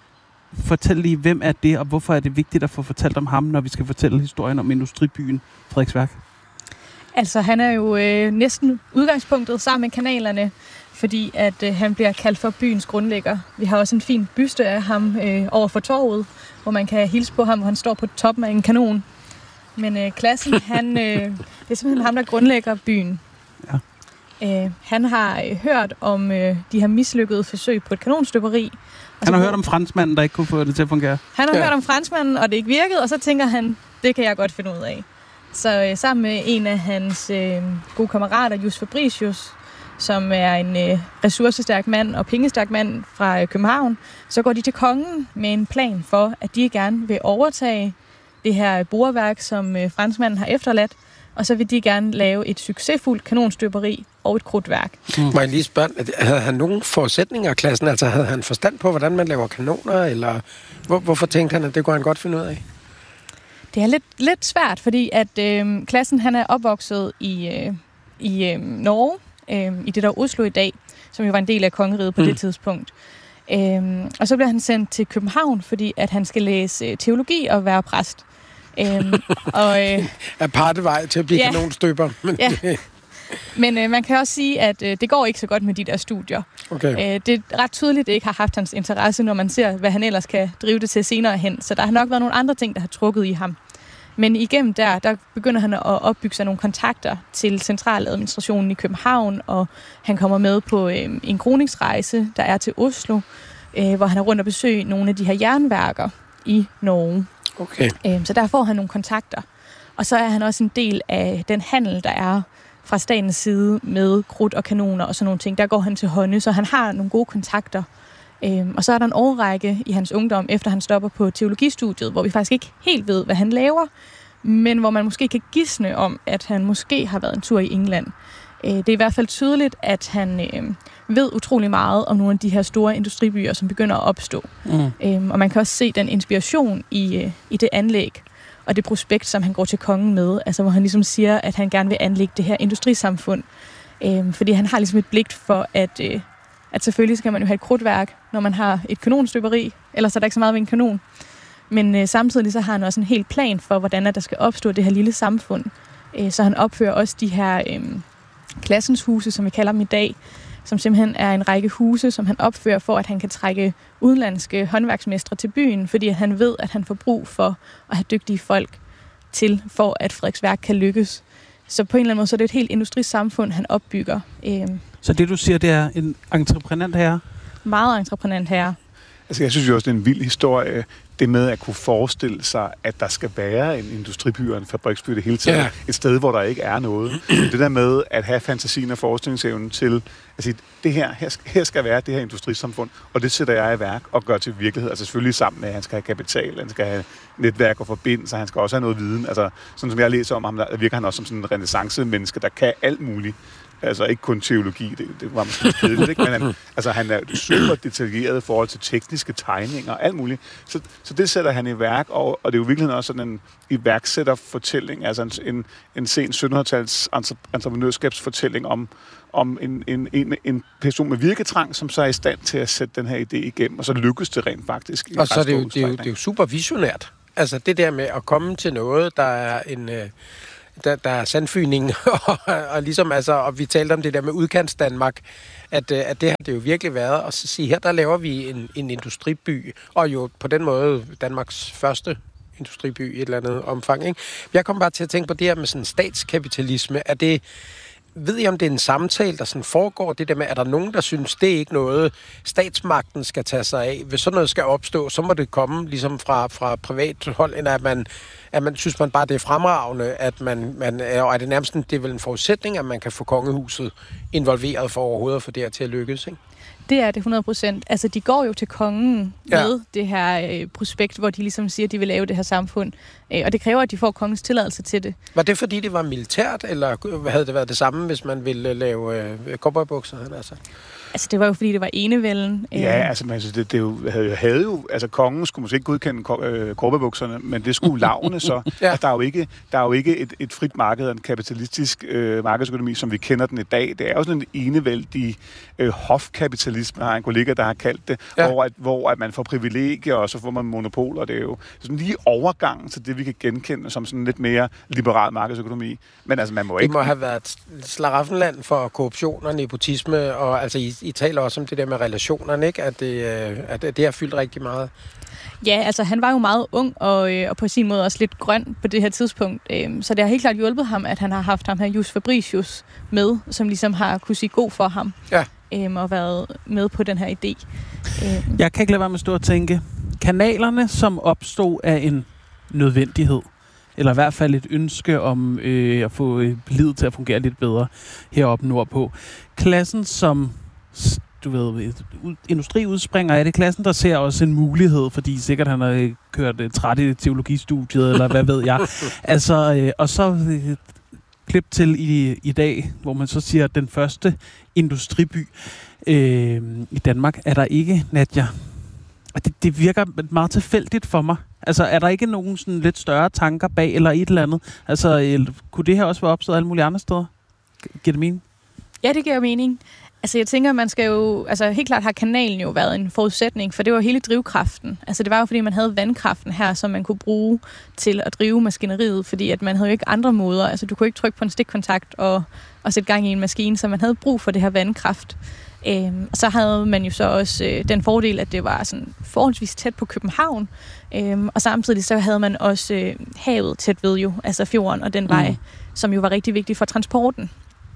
Fortæl lige, hvem er det, og hvorfor er det vigtigt at få fortalt om ham, når vi skal fortælle historien om industribyen Frederiksværk? Altså, han er jo øh, næsten udgangspunktet sammen med kanalerne, fordi at øh, han bliver kaldt for byens grundlægger. Vi har også en fin byste af ham øh, over for torvet, hvor man kan hilse på ham, hvor han står på toppen af en kanon. Men øh, klassen, han, øh, det er simpelthen ham, der grundlægger byen. Ja. Øh, han har øh, hørt om øh, de her mislykkede forsøg på et kanonstøberi. Han har hørt om franskmanden, der ikke kunne få det til at fungere. Han har ja. hørt om franskmanden, og det ikke virkede, og så tænker han, det kan jeg godt finde ud af. Så øh, sammen med en af hans øh, gode kammerater, Jus Fabricius, som er en øh, ressourcestærk mand og pengestærk mand fra øh, København, så går de til kongen med en plan for, at de gerne vil overtage det her boreværk, som øh, franskmanden har efterladt, og så vil de gerne lave et succesfuldt kanonstøberi og et krudtværk. Mm. Må jeg lige spørge, havde han nogen forudsætninger af klassen? Altså havde han forstand på, hvordan man laver kanoner, eller hvor, hvorfor tænkte han, at det kunne han godt finde ud af? Det er lidt, lidt svært, fordi at øh, klassen han er opvokset i, øh, i øh, Norge, øh, i det der Oslo i dag, som jo var en del af kongeriget på mm. det tidspunkt. Øh, og så bliver han sendt til København, fordi at han skal læse øh, teologi og være præst. Øhm, og, øh, Apartevej til at blive ja, kanonstøber. Men, ja. Men øh, man kan også sige, at øh, det går ikke så godt med de der studier. Okay. Øh, det er ret tydeligt, at det ikke har haft hans interesse, når man ser, hvad han ellers kan drive det til senere hen. Så der har nok været nogle andre ting, der har trukket i ham. Men igennem der, der begynder han at opbygge sig nogle kontakter til centraladministrationen i København, og han kommer med på øh, en kroningsrejse, der er til Oslo, øh, hvor han er rundt og besøger nogle af de her jernværker i Norge. Okay. Øhm, så der får han nogle kontakter. Og så er han også en del af den handel, der er fra statens side med krudt og kanoner og sådan nogle ting. Der går han til hånde, så han har nogle gode kontakter. Øhm, og så er der en årrække i hans ungdom, efter han stopper på teologistudiet, hvor vi faktisk ikke helt ved, hvad han laver, men hvor man måske kan gisne om, at han måske har været en tur i England. Øh, det er i hvert fald tydeligt, at han øh, ved utrolig meget om nogle af de her store industribyer, som begynder at opstå. Mm. Øhm, og man kan også se den inspiration i, øh, i det anlæg og det prospekt, som han går til kongen med, altså hvor han ligesom siger, at han gerne vil anlægge det her industrisamfund. Øhm, fordi han har ligesom et blik for, at, øh, at selvfølgelig skal man jo have et krudtværk, når man har et kanonstøberi, ellers er der ikke så meget ved en kanon. Men øh, samtidig så har han også en hel plan for, hvordan der skal opstå det her lille samfund. Øh, så han opfører også de her øh, klassens huse, som vi kalder dem i dag, som simpelthen er en række huse, som han opfører for, at han kan trække udenlandske håndværksmestre til byen, fordi han ved, at han får brug for at have dygtige folk til, for at Frederiksværk kan lykkes. Så på en eller anden måde, så er det et helt industrisamfund, han opbygger. Så Så det, du siger, det er en entreprenant herre? Meget entreprenant herre. Altså, jeg synes jo også, det er en vild historie, det med at kunne forestille sig, at der skal være en industriby og en fabriksby det hele taget. Ja. Et sted, hvor der ikke er noget. Det der med at have fantasien og forestillingsevnen til at sige, det her, her, her skal være det her industrisamfund, og det sætter jeg i værk og gør til virkelighed. Altså selvfølgelig sammen med, at han skal have kapital, han skal have netværk og forbindelser, han skal også have noget viden. Altså, sådan som jeg læser om ham, der virker han også som sådan en renæssance-menneske, der kan alt muligt. Altså ikke kun teologi, det, det var måske kedeligt, ikke? Men han, altså, han er super detaljeret i forhold til tekniske tegninger og alt muligt. Så, så det sætter han i værk, og, og det er jo virkelig også sådan en iværksætterfortælling, altså en, en, en sen syttenhundredetals entreprenørskabsfortælling om, om en, en, en, en person med virketrang, som så er i stand til at sætte den her idé igennem, og så lykkes det rent faktisk. Og så er det, jo, det, er jo, det er jo super visionært. Altså det der med at komme til noget, der er en... Øh Der, der er sandfyning, og, og ligesom, altså, og vi talte om det der med udkants Danmark, at, at det har det jo virkelig været, og så sige, her der laver vi en, en industriby, og jo på den måde Danmarks første industriby i et eller andet omfang, ikke? Jeg kom bare til at tænke på det her med sådan statskapitalisme. Er det, ved I, om det er en samtale, der sådan foregår, det der med, er der nogen, der synes, det er ikke noget, statsmagten skal tage sig af? Hvis sådan noget skal opstå, så må det komme ligesom fra, fra privat hold, end at man, at man synes, man bare, det er fremragende, at man, man og er det nærmest en, det er vel en forudsætning, at man kan få kongehuset involveret for overhovedet at få det her til at lykkes, ikke? Det er det hundrede procent. Altså, de går jo til kongen ja. med det her øh, prospekt, hvor de ligesom siger, at de vil lave det her samfund. Øh, og det kræver, at de får kongens tilladelse til det. Var det, fordi det var militært, eller havde det været det samme, hvis man ville lave øh, cowboybukser? Altså? altså, det var jo, fordi det var enevælden. Øh. Ja, altså, man, altså det, det jo, havde, havde jo... Altså, kongen skulle måske ikke godkende øh, cowboybukserne, men det skulle lavene så. ja. Altså, der er jo ikke, der er jo ikke et, et frit marked, en kapitalistisk øh, markedsøkonomi, som vi kender den i dag. Det er jo sådan en enevældig øh, hofkapitalisme, har en kollega, der har kaldt det, ja. hvor, at, hvor at man får privilegier, og så får man monopoler. Det er jo sådan lige overgangen til det, vi kan genkende som sådan lidt mere liberal markedsøkonomi. Men altså, man må ikke... Det må have været slaraffenland for korruption og nepotisme, og altså, I, I taler også om det der med relationerne, ikke? At det, at det har fyldt rigtig meget. Ja, altså han var jo meget ung, og, øh, og på sin måde også lidt grøn på det her tidspunkt. Øh, så det har helt klart hjulpet ham, at han har haft ham her, Jus Fabricius, med, som ligesom har kunne sige god for ham. Ja. Øh, og været med på den her idé. Øh. Jeg kan ikke lade være med at stå og tænke, kanalerne, som opstod af en nødvendighed, eller i hvert fald et ønske om øh, at få øh, livet til at fungere lidt bedre heroppe nordpå. Klassen, som du ved, industriudspringer, er det klassen, der ser også en mulighed, fordi sikkert han har kørt øh, træt i teologistudiet, eller hvad ved jeg. Altså, øh, og så øh, klip til i, i dag, hvor man så siger, at den første industriby øh, i Danmark er der ikke, Nadja. Det, det virker meget tilfældigt for mig. Altså, er der ikke nogen sådan lidt større tanker bag, eller et eller andet? Altså, øh, kunne det her også være opstået alle mulige andre steder? Giver det mening? Ja, det giver mening. Altså, jeg tænker, man skal jo... Altså, helt klart har kanalen jo været en forudsætning, for det var hele drivkraften. Altså, det var jo, fordi man havde vandkraften her, som man kunne bruge til at drive maskineriet, fordi at man havde jo ikke andre måder. Altså, du kunne ikke trykke på en stikkontakt og, og sætte gang i en maskine, så man havde brug for det her vandkraft. Øhm, og så havde man jo så også øh, den fordel, at det var sådan forholdsvis tæt på København. Øhm, og samtidig så havde man også øh, havet tæt ved jo, altså fjorden og den mm. vej, som jo var rigtig vigtig for transporten.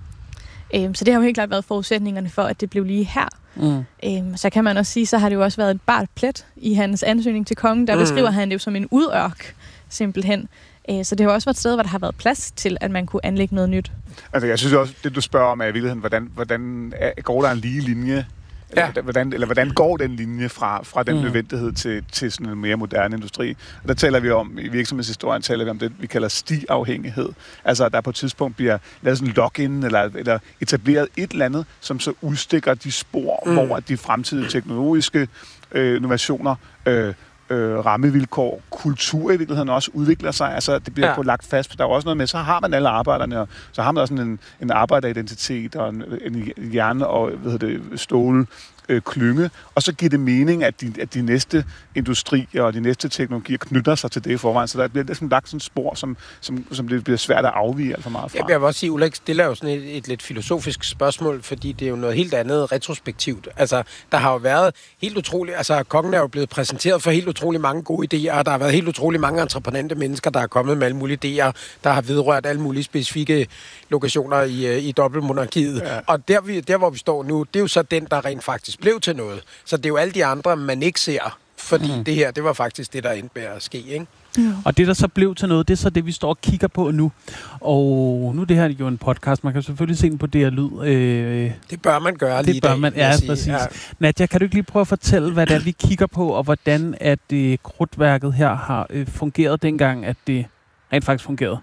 Øhm, så det har jo helt klart været forudsætningerne for, at det blev lige her. Mm. Øhm, så kan man også sige, så har det jo også været et bart plet i hans ansøgning til kongen. Der mm. beskriver han det jo som en udørk, simpelthen. Øh, så det har også været et sted, hvor der har været plads til, at man kunne anlægge noget nyt. Altså, jeg synes også, det du spørger om er i virkeligheden, hvordan, hvordan er, går der en lige linje? Ja. Eller, hvordan, eller hvordan går den linje fra, fra den mm. nødvendighed til, til sådan en mere moderne industri? Og der taler vi om, i virksomhedshistorien taler vi om det, vi kalder stiafhængighed. Altså, at der på et tidspunkt bliver lavet sådan en login, eller, eller etableret et eller andet, som så udstikker de spor, mm. hvor de fremtidige teknologiske øh, innovationer, øh, øh, rammevilkår, kultur i virkeligheden også udvikler sig. Altså, det bliver ja. lagt fast. Der er også noget med, så har man alle arbejderne, og så har man også en, en arbejderidentitet, og en, en hjerne og hvad hedder det, stål, øh, klynge, og så giver det mening, at de, at de næste industrier og de næste teknologier knytter sig til det i forvejen, så der bliver ligesom lagt sådan et spor, som, som, som det bliver svært at afvige alt for meget fra. Jeg vil også sige, Ulrik stiller jo sådan et, et lidt filosofisk spørgsmål, fordi det er jo noget helt andet retrospektivt. Altså, der har jo været helt utroligt, altså kongen er jo blevet præsenteret for helt utroligt mange gode idéer, og der har været helt utroligt mange entreprenante mennesker, der er kommet med alle mulige idéer, der har vedrørt alle mulige specifikke lokationer i, i dobbeltmonarkiet. Ja. Og der, vi, der, hvor vi står nu, det er jo så den, der rent faktisk blev til noget. Så det er jo alle de andre, man ikke ser, fordi mm. det her, det var faktisk det, der endte med at ske, ikke? Mm. Og det, der så blev til noget, det er så det, vi står og kigger på nu. Og nu er det her jo en podcast. Man kan selvfølgelig se den på det her lyd. Øh, det bør man gøre det lige i bør dag. Man, ja, præcis. Ja. Nadia, kan du ikke lige prøve at fortælle, hvad det er, vi kigger på, og hvordan at øh, krudtværket her har øh, fungeret dengang, at det rent faktisk fungerede?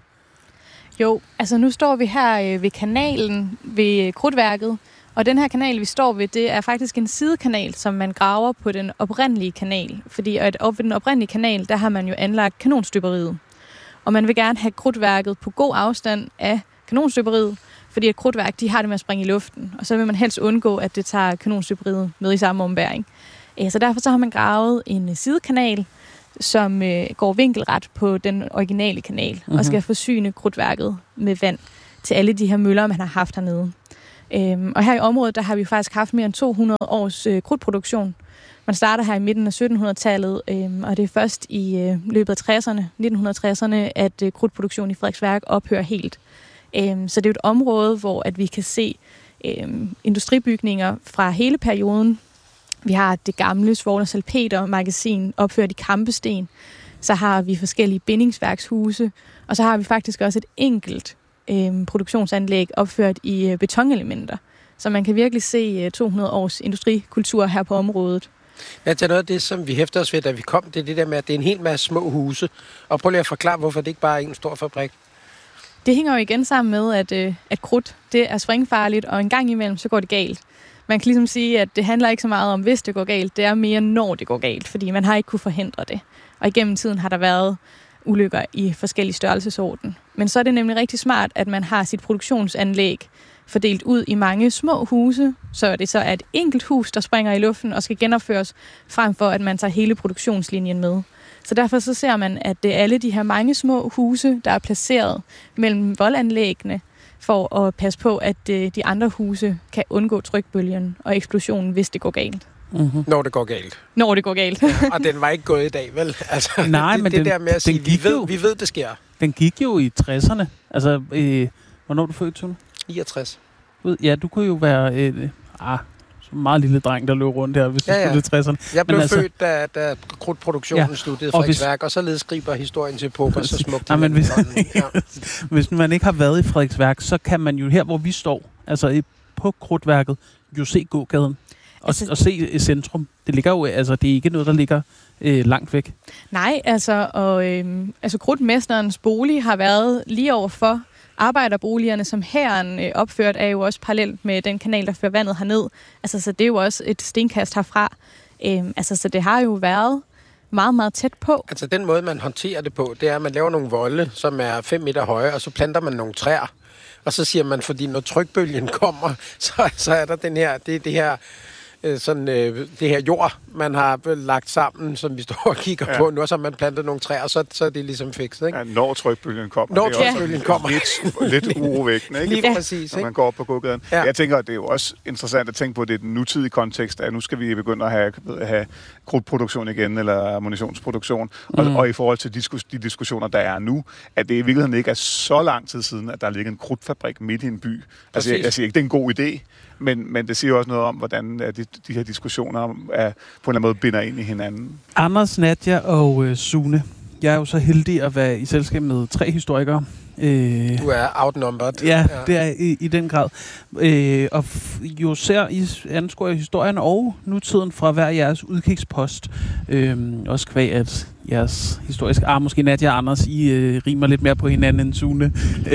Jo, altså nu står vi her øh, ved kanalen, ved krudtværket. Og den her kanal, vi står ved, det er faktisk en sidekanal, som man graver på den oprindelige kanal. Fordi at op ved den oprindelige kanal, der har man jo anlagt kanonstøberiet. Og man vil gerne have krudtværket på god afstand af kanonstøberiet, fordi at krudtværk, de har det med at springe i luften. Og så vil man helst undgå, at det tager kanonstøberiet med i samme ombæring. Så derfor så har man gravet en sidekanal, som går vinkelret på den originale kanal, mm-hmm. og skal forsyne krudtværket med vand til alle de her møller, man har haft hernede. Øhm, og her i området, der har vi faktisk haft mere end to hundrede års øh, krudtproduktion. Man starter her i midten af syttenhundredetallet, øhm, og det er først i øh, løbet af tresserne, nitten tresserne, at øh, krudtproduktionen i Frederiksværk ophører helt. Øhm, så det er et område, hvor at vi kan se øhm, industribygninger fra hele perioden. Vi har det gamle Svogn og Salpeter magasin opført i kampesten. Så har vi forskellige bindingsværkshuse, og så har vi faktisk også et enkelt Øh, produktionsanlæg opført i øh, betonelementer. Så man kan virkelig se øh, to hundrede års industrikultur her på området. Ja, det er noget af det, som vi hæfter os ved, da vi kom. Det er det der med, at det er en hel masse små huse. Og prøv lige at forklare, hvorfor det ikke bare er en stor fabrik. Det hænger jo igen sammen med, at, øh, at krudt, det er springfarligt, og en gang imellem, så går det galt. Man kan ligesom sige, at det handler ikke så meget om, hvis det går galt. Det er mere, når det går galt, fordi man har ikke kunne forhindre det. Og igennem tiden har der været ulykker i forskellige størrelsesorden. Men så er det nemlig rigtig smart, at man har sit produktionsanlæg fordelt ud i mange små huse, så det så er et enkelt hus, der springer i luften og skal genopføres, frem for at man tager hele produktionslinjen med. Så derfor så ser man, at det er alle de her mange små huse, der er placeret mellem voldanlæggene, for at passe på, at de andre huse kan undgå trykbølgen og eksplosionen, hvis det går galt. Mm-hmm. Når det går galt. Når det går galt. Ja, og den var ikke gået i dag, vel? Altså, Nej, det, men det den, der med at sige, vi ved, jo, vi ved, det sker. Den gik jo i tresserne. Altså, øh, hvornår er du født, Tune? niogtres. Ja, du kunne jo være øh, ah, så meget lille dreng, der løb rundt her, hvis ja, ja. du skulle i tresserne. Jeg blev altså, født, da, da krudtproduktionen ja. sluttede i Frederiksværk, og, og således skriver historien til poker så smukt. Nej, men hvis, ja. hvis man ikke har været i Frederiksværk, så kan man jo her, hvor vi står, altså på krudtværket, jo se gågaden. Og, altså, og se centrum. Det ligger jo, altså det er ikke noget, der ligger øh, langt væk. Nej, altså, og øh, altså krudtmesterens bolig har været lige over for arbejderboligerne, som hæren øh, opført, er jo også parallelt med den kanal, der fører vandet herned. Altså, så det er jo også et stenkast herfra. Øh, altså, så det har jo været meget, meget tæt på. Altså, den måde, man håndterer det på, det er, at man laver nogle volde, som er fem meter høje, og så planter man nogle træer. Og så siger man, fordi når trykbølgen kommer, så, så er der den her, det, det her sådan øh, det her jord, man har lagt sammen, som vi står og kigger ja. på nu, og så man planter nogle træer, så, så er det ligesom fikset, ikke? Ja, når trykbølgen kommer. Når trykbølgen kommer. Lidt, lidt urovækkende, ikke? Lige ja. præcis, når man går op på gågaden. Ja. Jeg tænker, at det er jo også interessant at tænke på, det i den nutidige kontekst, at nu skal vi begynde at have, have krudtproduktion igen, eller ammunitionsproduktion, mm. og, og i forhold til diskus, de diskussioner, der er nu, at det i virkeligheden ikke er så lang tid siden, at der ligger en krudtfabrik midt i en by. Altså, jeg, jeg siger ikke, det er en god idé, Men, men det siger også noget om, hvordan de, de her diskussioner er, på en eller anden måde binder ind i hinanden. Anders, Nadia og øh, Sune. Jeg er jo så heldig at være i selskab med tre historikere. Øh, du er outnumbered. Ja, ja. det er i, i den grad. Øh, og f- jo ser I anskuer historien og nutiden fra hver jeres udkigspost. Øh, også kvæg, at jeres historiske... Ah, måske Nadia og Anders, I øh, rimer lidt mere på hinanden end Sune.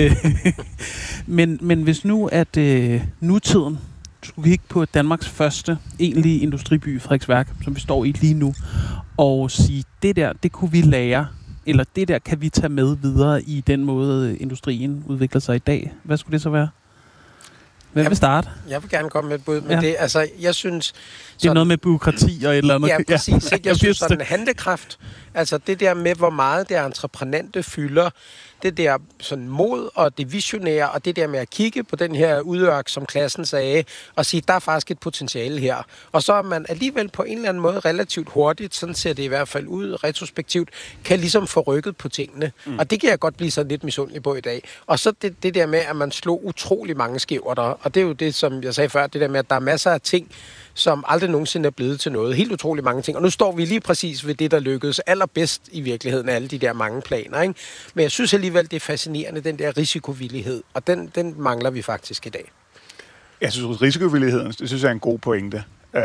men, men hvis nu, at øh, nutiden skulle kigge på Danmarks første egentlige industriby, Frederiksværk, som vi står i lige nu, og sige, det der, det kunne vi lære, eller det der kan vi tage med videre i den måde, industrien udvikler sig i dag. Hvad skulle det så være? Hvem vil starte? Jeg vil gerne komme med et bud, men ja. det, altså, jeg synes... Sådan, det er noget med bureaukrati og et eller andet. Ja, præcis. Ja. Jeg synes sådan handlekraft, altså det der med, hvor meget det entreprenante fylder, det der sådan mod og det visionære, og det der med at kigge på den her udørk, som klassen sagde, og sige, der er faktisk et potentiale her. Og så er man alligevel på en eller anden måde relativt hurtigt, sådan ser det i hvert fald ud, retrospektivt, kan ligesom få rykket på tingene. Mm. Og det kan jeg godt blive sådan lidt misundelig på i dag. Og så det, det der med, at man slog utrolig mange skæver der, og det er jo det, som jeg sagde før, det der med, at der er masser af ting, som aldrig nogensinde er blevet til noget. Helt utrolig mange ting. Og nu står vi lige præcis ved det, der lykkedes allerbedst i virkeligheden af alle de der mange planer. Ikke? Men jeg synes alligevel, det er fascinerende, den der risikovillighed. Og den, den mangler vi faktisk i dag. Jeg synes, risikovilligheden, det synes jeg er en god pointe.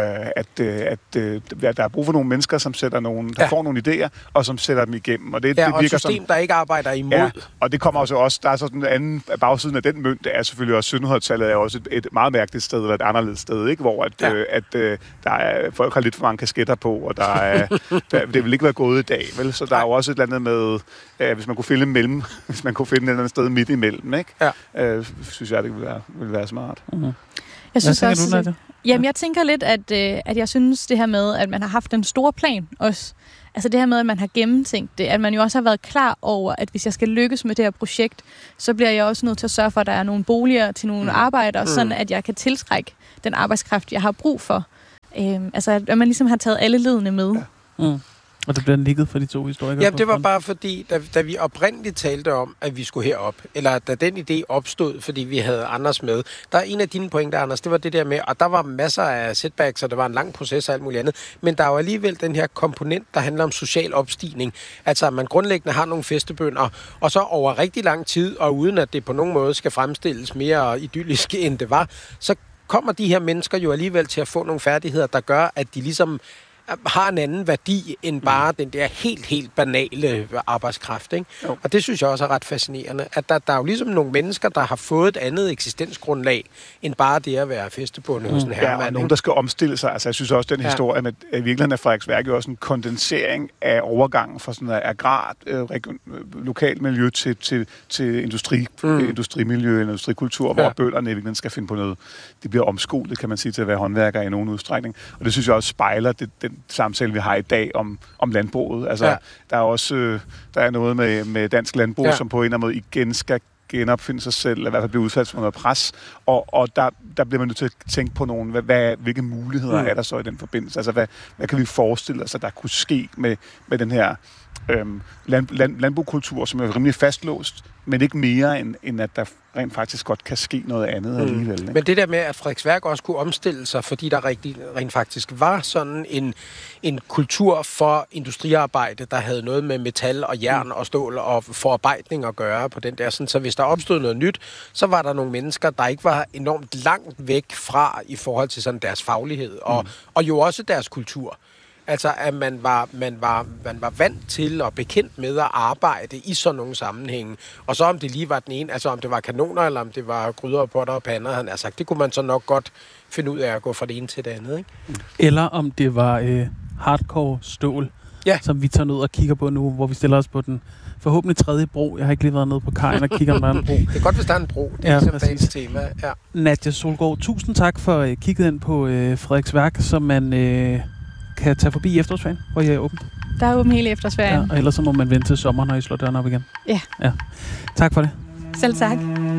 At, at, at der er brug for nogle mennesker, som sætter nogle, der ja. får nogle idéer, og som sætter dem igennem. Og det, ja, det og virker et system, som, der ikke arbejder imod. Ja, og det kommer også også, der er sådan en anden bagsiden af den mønt, det er selvfølgelig også syttenhundredetallet er også et, et meget mærkeligt sted, eller et anderledes sted, ikke? Hvor at, ja. øh, at øh, der er, folk har lidt for mange kasketter på, og der er, der, det vil ikke være gået i dag, vel? Så der er jo også et eller andet med, øh, hvis man kunne finde mellem, hvis man kunne finde et eller andet sted midt imellem, ikke? Ja. Øh, synes jeg, det ville være, ville være smart. Mm-hmm. Jeg synes Hvad også, du, jamen, jeg tænker lidt, at, øh, at jeg synes det her med, at man har haft en stor plan også. Altså det her med, at man har gennemtænkt det. At man jo også har været klar over, at hvis jeg skal lykkes med det her projekt, så bliver jeg også nødt til at sørge for, at der er nogle boliger til nogle mm. arbejdere, mm. sådan at jeg kan tiltrække den arbejdskraft, jeg har brug for. Øhm, altså at man ligesom har taget alle ledene med. Ja. Mm. Og det bliver nikket for de to historikere? Ja, det var bare fordi, da, da vi oprindeligt talte om, at vi skulle herop, eller da den idé opstod, fordi vi havde Anders med, der er en af dine pointer, Anders, det var det der med, og der var masser af setbacks, og det var en lang proces og alt muligt andet, men der er jo alligevel den her komponent, der handler om social opstigning. Altså, at man grundlæggende har nogle festebønder, og så over rigtig lang tid, og uden at det på nogen måde skal fremstilles mere idyllisk, end det var, så kommer de her mennesker jo alligevel til at få nogle færdigheder, der gør, at de ligesom har en anden værdi end bare mm. den der helt, helt banale arbejdskraft. Ikke? Og det synes jeg også er ret fascinerende, at der, der er jo ligesom nogle mennesker, der har fået et andet eksistensgrundlag, end bare det at være festebundet mm. hos en herremand. Ja, og nogen, der skal omstille sig. Altså, jeg synes også, den ja. historie med, at i virkeligheden er Frederiksværk jo også en kondensering af overgangen fra sådan en agrar, øh, region, øh, lokalt miljø til, til, til industri, mm. øh, industrimiljø, industrikultur, ja. hvor bøllerne i virkeligheden skal finde på noget. De bliver omskolet, kan man sige, til at være håndværkere i nogen udstrækning. Og det synes jeg også spejler det, den samtale, vi har i dag om, om landbruget. Altså, ja. der er også øh, der er noget med, med dansk landbrug, ja. som på en eller anden måde igen skal genopfinde sig selv, eller i hvert fald blive udsat for noget pres. Og, og der, der bliver man nødt til at tænke på nogle, hvad, hvad, hvilke muligheder mm. er der så i den forbindelse? Altså, hvad, hvad kan vi forestille os, at der kunne ske med, med den her øhm, land, land, landbrugskultur, som er rimelig fastlåst, men ikke mere, end, end at der rent faktisk godt kan ske noget andet mm. alligevel. Ikke? Men det der med, at Frederiksværk også kunne omstille sig, fordi der rigtig, rent faktisk var sådan en, en kultur for industriarbejde, der havde noget med metal og jern mm. og stål og forarbejdning at gøre på den der. Sådan, så hvis der opstod noget nyt, så var der nogle mennesker, der ikke var enormt langt væk fra i forhold til sådan deres faglighed og, mm. og jo også deres kultur. Altså, at man var, man, var, man var vant til og bekendt med at arbejde i sådan nogle sammenhænge. Og så om det lige var den ene, altså om det var kanoner, eller om det var gryder og potter og pander, han har sagt, det kunne man så nok godt finde ud af at gå fra det ene til det andet. Ikke? Eller om det var øh, hardcore stål, ja. som vi tager ned og kigger på nu, hvor vi stiller os på den forhåbentlig tredje bro. Jeg har ikke lige været nede på kajen og kigger, om der er en bro. Det er godt, hvis der er en bro. Det er ja, ligesom dagens tema. Ja. Nadia Solgaard, tusind tak for øh, kigget ind på øh, Frederiksværk, som man... Øh, kan tage forbi i efterårsferien, hvor jeg er åben. Der er åben hele efterårsferien. Ja, og ellers så må man vente til sommer, når I slår døren op igen. Ja. ja. Tak for det. Selv tak.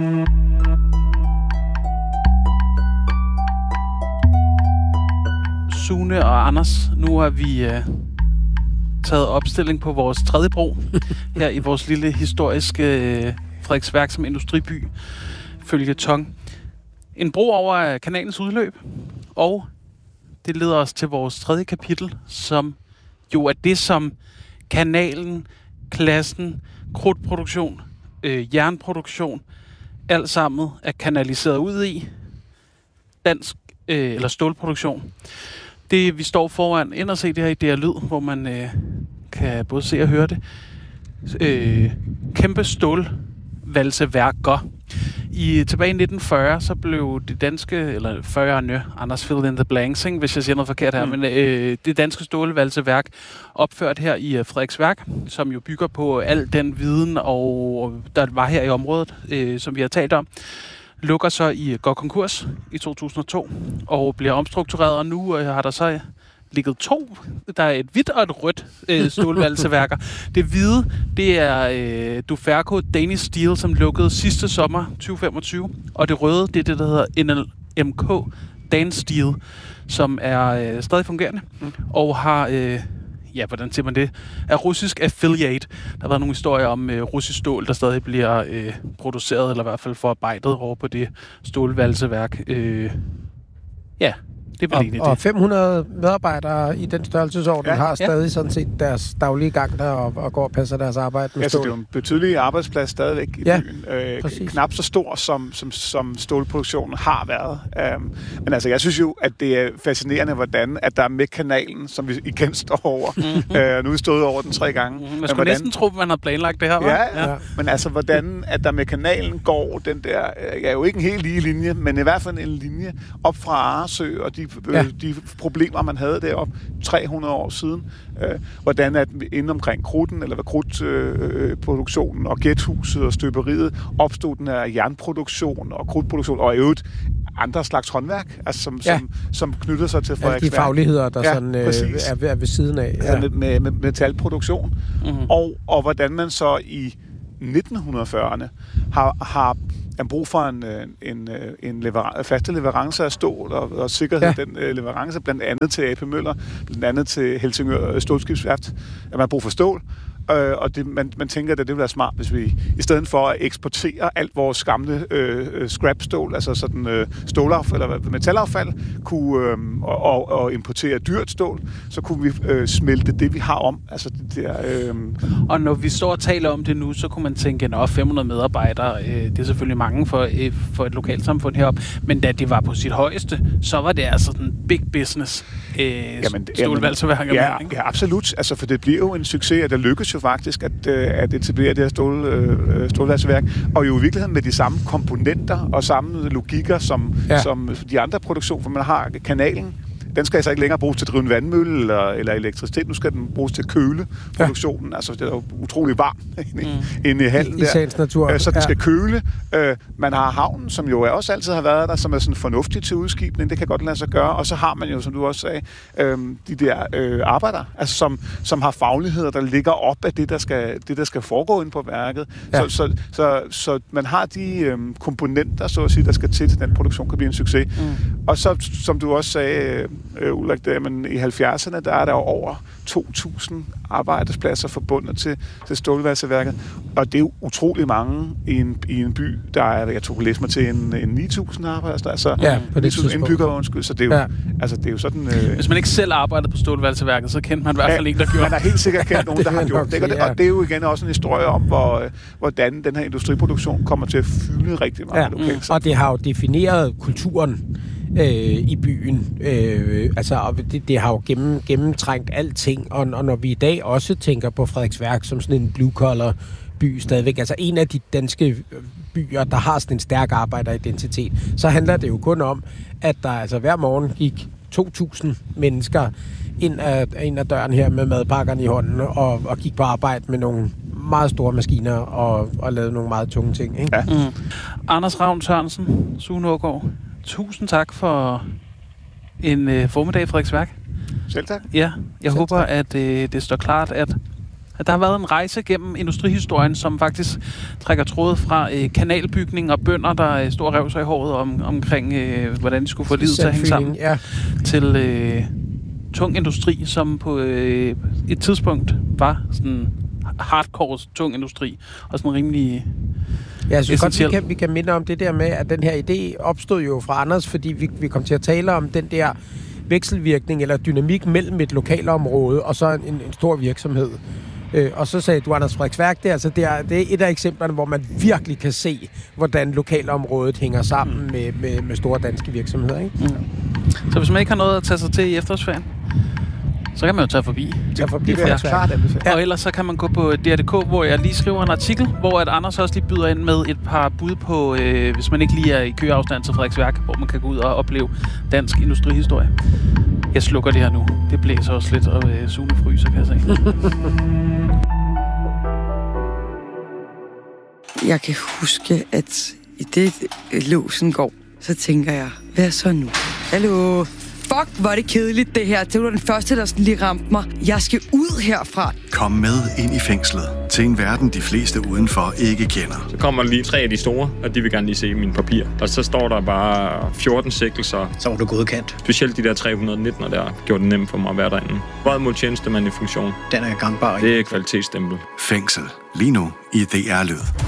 Sune og Anders, nu har vi uh, taget opstilling på vores tredje bro her i vores lille historiske uh, Frederiksværk som industriby, følgetong. En bro over kanalens udløb, og det leder os til vores tredje kapitel, som jo er det, som kanalen, klassen, krudtproduktion, øh, jernproduktion, alt sammen er kanaliseret ud i. Dansk øh, eller stålproduktion. Det, vi står foran, ind og se det her i D R Lyd, hvor man øh, kan både se og høre det. Øh, kæmpe stålvalseværker. I tilbage i nitten fyrre, så blev det danske, eller fyrrerne, Anders fill in the blanks, hvis jeg siger noget forkert her, mm. men øh, det danske stålvalseværk opført her i uh, Frederiksværk, som jo bygger på al den viden, og der var her i området, øh, som vi har talt om. lukker så i går konkurs i to tusind og to og bliver omstruktureret, og nu øh, har der så ligget to. Der er et hvidt og et rødt øh, stålvalseværker. Det hvide, det er øh, Duferco Danish Steel, som lukkede sidste sommer tyve femogtyve, og det røde, det er det, der hedder N L M K Danish Steel, som er øh, stadig fungerende, mm. og har... Øh, ja, hvordan siger man det? Er russisk affiliate. Der har været nogle historier om øh, russisk stål, der stadig bliver øh, produceret, eller i hvert fald forarbejdet over på det stålvalseværk. Øh, ja, det er vel egentlig og, det. Og fem hundrede medarbejdere i den størrelsesorden ja, har stadig ja. sådan set deres daglige gang der og, og går og passer deres arbejde med ja, stål. Så det er jo en betydelig arbejdsplads stadigvæk i ja, byen. Øh, knap så stor, som, som, som stålproduktionen har været. Um, men altså, jeg synes jo, at det er fascinerende, hvordan at der er med kanalen, som vi igen står over. Mm-hmm. Uh, nu er vi stået over den tre gange. Mm-hmm. Man skulle hvordan... næsten tro, at man har planlagt det her, ja, ja, ja, men altså, hvordan at der med kanalen går den der, uh, er jo ikke en helt lige linje, men i hvert fald en linje op fra Arresø og de, ja. øh, de problemer, man havde deroppe tre hundrede år siden. Øh, hvordan at inde omkring krudten, eller hvad krudtproduktionen øh, og gæthuset og støberiet opstod den her jernproduktion og krudtproduktion, og i øvrigt andre slags håndværk, altså som, ja. som, som knytter sig til Frederiksværk. Ja, de fagligheder, der ja, sådan, øh, er, ved, er ved siden af. Ja. Altså med, med, med metalproduktion. Mm-hmm. Og, og hvordan man så i nitten fyrrerne har, har man brug for en, en, en lever- faste leverance af stål og, og sikkerhed ja. den uh, leverance, blandt andet til A P Møller, blandt andet til Helsingør Stålskibsværft, at man har brug for stål. Øh, og det, man, man tænker, at det ville være smart, hvis vi i stedet for at eksportere alt vores gamle øh, scrap-stål, altså sådan øh, stålaffald eller metalaffald, kunne, øh, og, og importere dyrt stål, så kunne vi øh, smelte det, vi har om. Altså det der, øh... Og når vi står og taler om det nu, så kunne man tænke, at fem hundrede medarbejdere, øh, det er selvfølgelig mange for, øh, for et lokalsamfund heroppe, men da det var på sit højeste, så var det altså sådan big business øh, stålvalseværker. Ja, ja, absolut. Altså, for det bliver jo en succes, at det lykkes jo faktisk at, at etablere det her stål, øh, stålvalseværk, og jo i virkeligheden med de samme komponenter og samme logikker som, ja. som de andre produktioner, for man har kanalen. Den skal altså ikke længere bruges til at drive en vandmølle eller, eller elektricitet. Nu skal den bruges til at køle produktionen. Ja. Altså, det er jo utrolig varmt inde, mm. inde i hallen I, i sagens natur. der. Så den ja. skal køle. Man har havnen, som jo også altid har været der, som er sådan fornuftig til udskibning. Det kan godt lade sig gøre. Og så har man jo, som du også sagde, de der arbejdere, altså som, som har fagligheder, der ligger op af det, der skal, det, der skal foregå inde på værket. Ja. Så, så, så, så man har de komponenter, så at sige, der skal til, til den produktion kan blive en succes. Mm. Og så, som du også sagde, Øh, Ulrik, der, men i halvfjerdserne, der er der over to tusind arbejdspladser forbundet til, til stålvalseværket. Og det er jo utrolig mange i en, i en by, der er, jeg tog læse mig til, en, en ni tusind arbejdspladser. Altså ja, på det ni tusind indbyggere, undskyld. Så det er jo, ja. altså, det er jo sådan... Øh... Hvis man ikke selv arbejdede på stålvalseværket, så kendte man i hvert fald ja, ikke, der gjorde. Man har helt sikkert kendt nogen, der har gjort det. Og, det. og det er jo igen også en historie om, hvor, hvordan den her industriproduktion kommer til at fylde rigtig meget ja. lokalt. Mm. Og det har jo defineret kulturen Øh, i byen. Øh, altså, det, det har jo gennem, gennemtrængt alting, og, og når vi i dag også tænker på Frederiksværk som sådan en blue-collar by stadigvæk, altså en af de danske byer, der har sådan en stærk arbejderidentitet, så handler det jo kun om, at der altså hver morgen gik to tusind mennesker ind ad, ind ad døren her med madpakkerne i hånden, og, og gik på arbejde med nogle meget store maskiner og, og lavede nogle meget tunge ting. Ikke? Ja. Mm. Anders Ravn Sørensen, Sune Aagaard, tusind tak for en øh, formiddag i Frederiksværk. Selv tak. Ja, jeg Selv håber, tak. at øh, det står klart, at, at der har været en rejse gennem industrihistorien, som faktisk trækker trådet fra øh, kanalbygning og bønder, der øh, stod og rev sig i håret om, omkring, øh, hvordan de skulle få livet til at hænge sammen, ja. til øh, tung industri, som på øh, et tidspunkt var sådan hardcore tung industri, og sådan rimelig... Ja, jeg synes godt, vi kan, vi kan minde om det der med, at den her idé opstod jo fra Anders, fordi vi, vi kom til at tale om den der vekselvirkning eller dynamik mellem et lokalområde og så en, en stor virksomhed. Øh, og så sagde du, Anders, Frederiksværk, det er, altså, det, er, det er et af eksemplerne, hvor man virkelig kan se, hvordan lokalområdet hænger sammen mm. med, med, med store danske virksomheder. Ikke? Mm. Så hvis man ikke har noget at tage sig til i efterårsferien, så kan man jo tage forbi. Tage forbi, det er klart. Ja. Og ellers så kan man gå på D R punktum D K, hvor jeg lige skriver en artikel, hvor at Anders også lige byder ind med et par bud på, øh, hvis man ikke lige er i køafstand til Frederiksværk, hvor man kan gå ud og opleve dansk industrihistorie. Jeg slukker det her nu. Det blæser også lidt, og øh, Sune fryser, kan jeg se. Jeg kan huske, at i det låsen går, så tænker jeg, hvad så nu? Hallo? Fuck, hvor er det kedeligt det her. Det var den første, der sådan lige ramte mig. Jeg skal ud herfra. Kom med ind i fængslet til en verden, de fleste udenfor ikke kender. Så kommer lige tre af de store, og de vil gerne lige se mine papirer. Og så står der bare fjorten sigtelser. Så var du godkendt. Specielt de der tre hundrede nitten, der gjorde det nemt for mig at være derinde. Vold mod tjenestemand i funktion. Den er gangbar. Det er kvalitetsstempel. Fængsel. Lige nu i D R-lyd.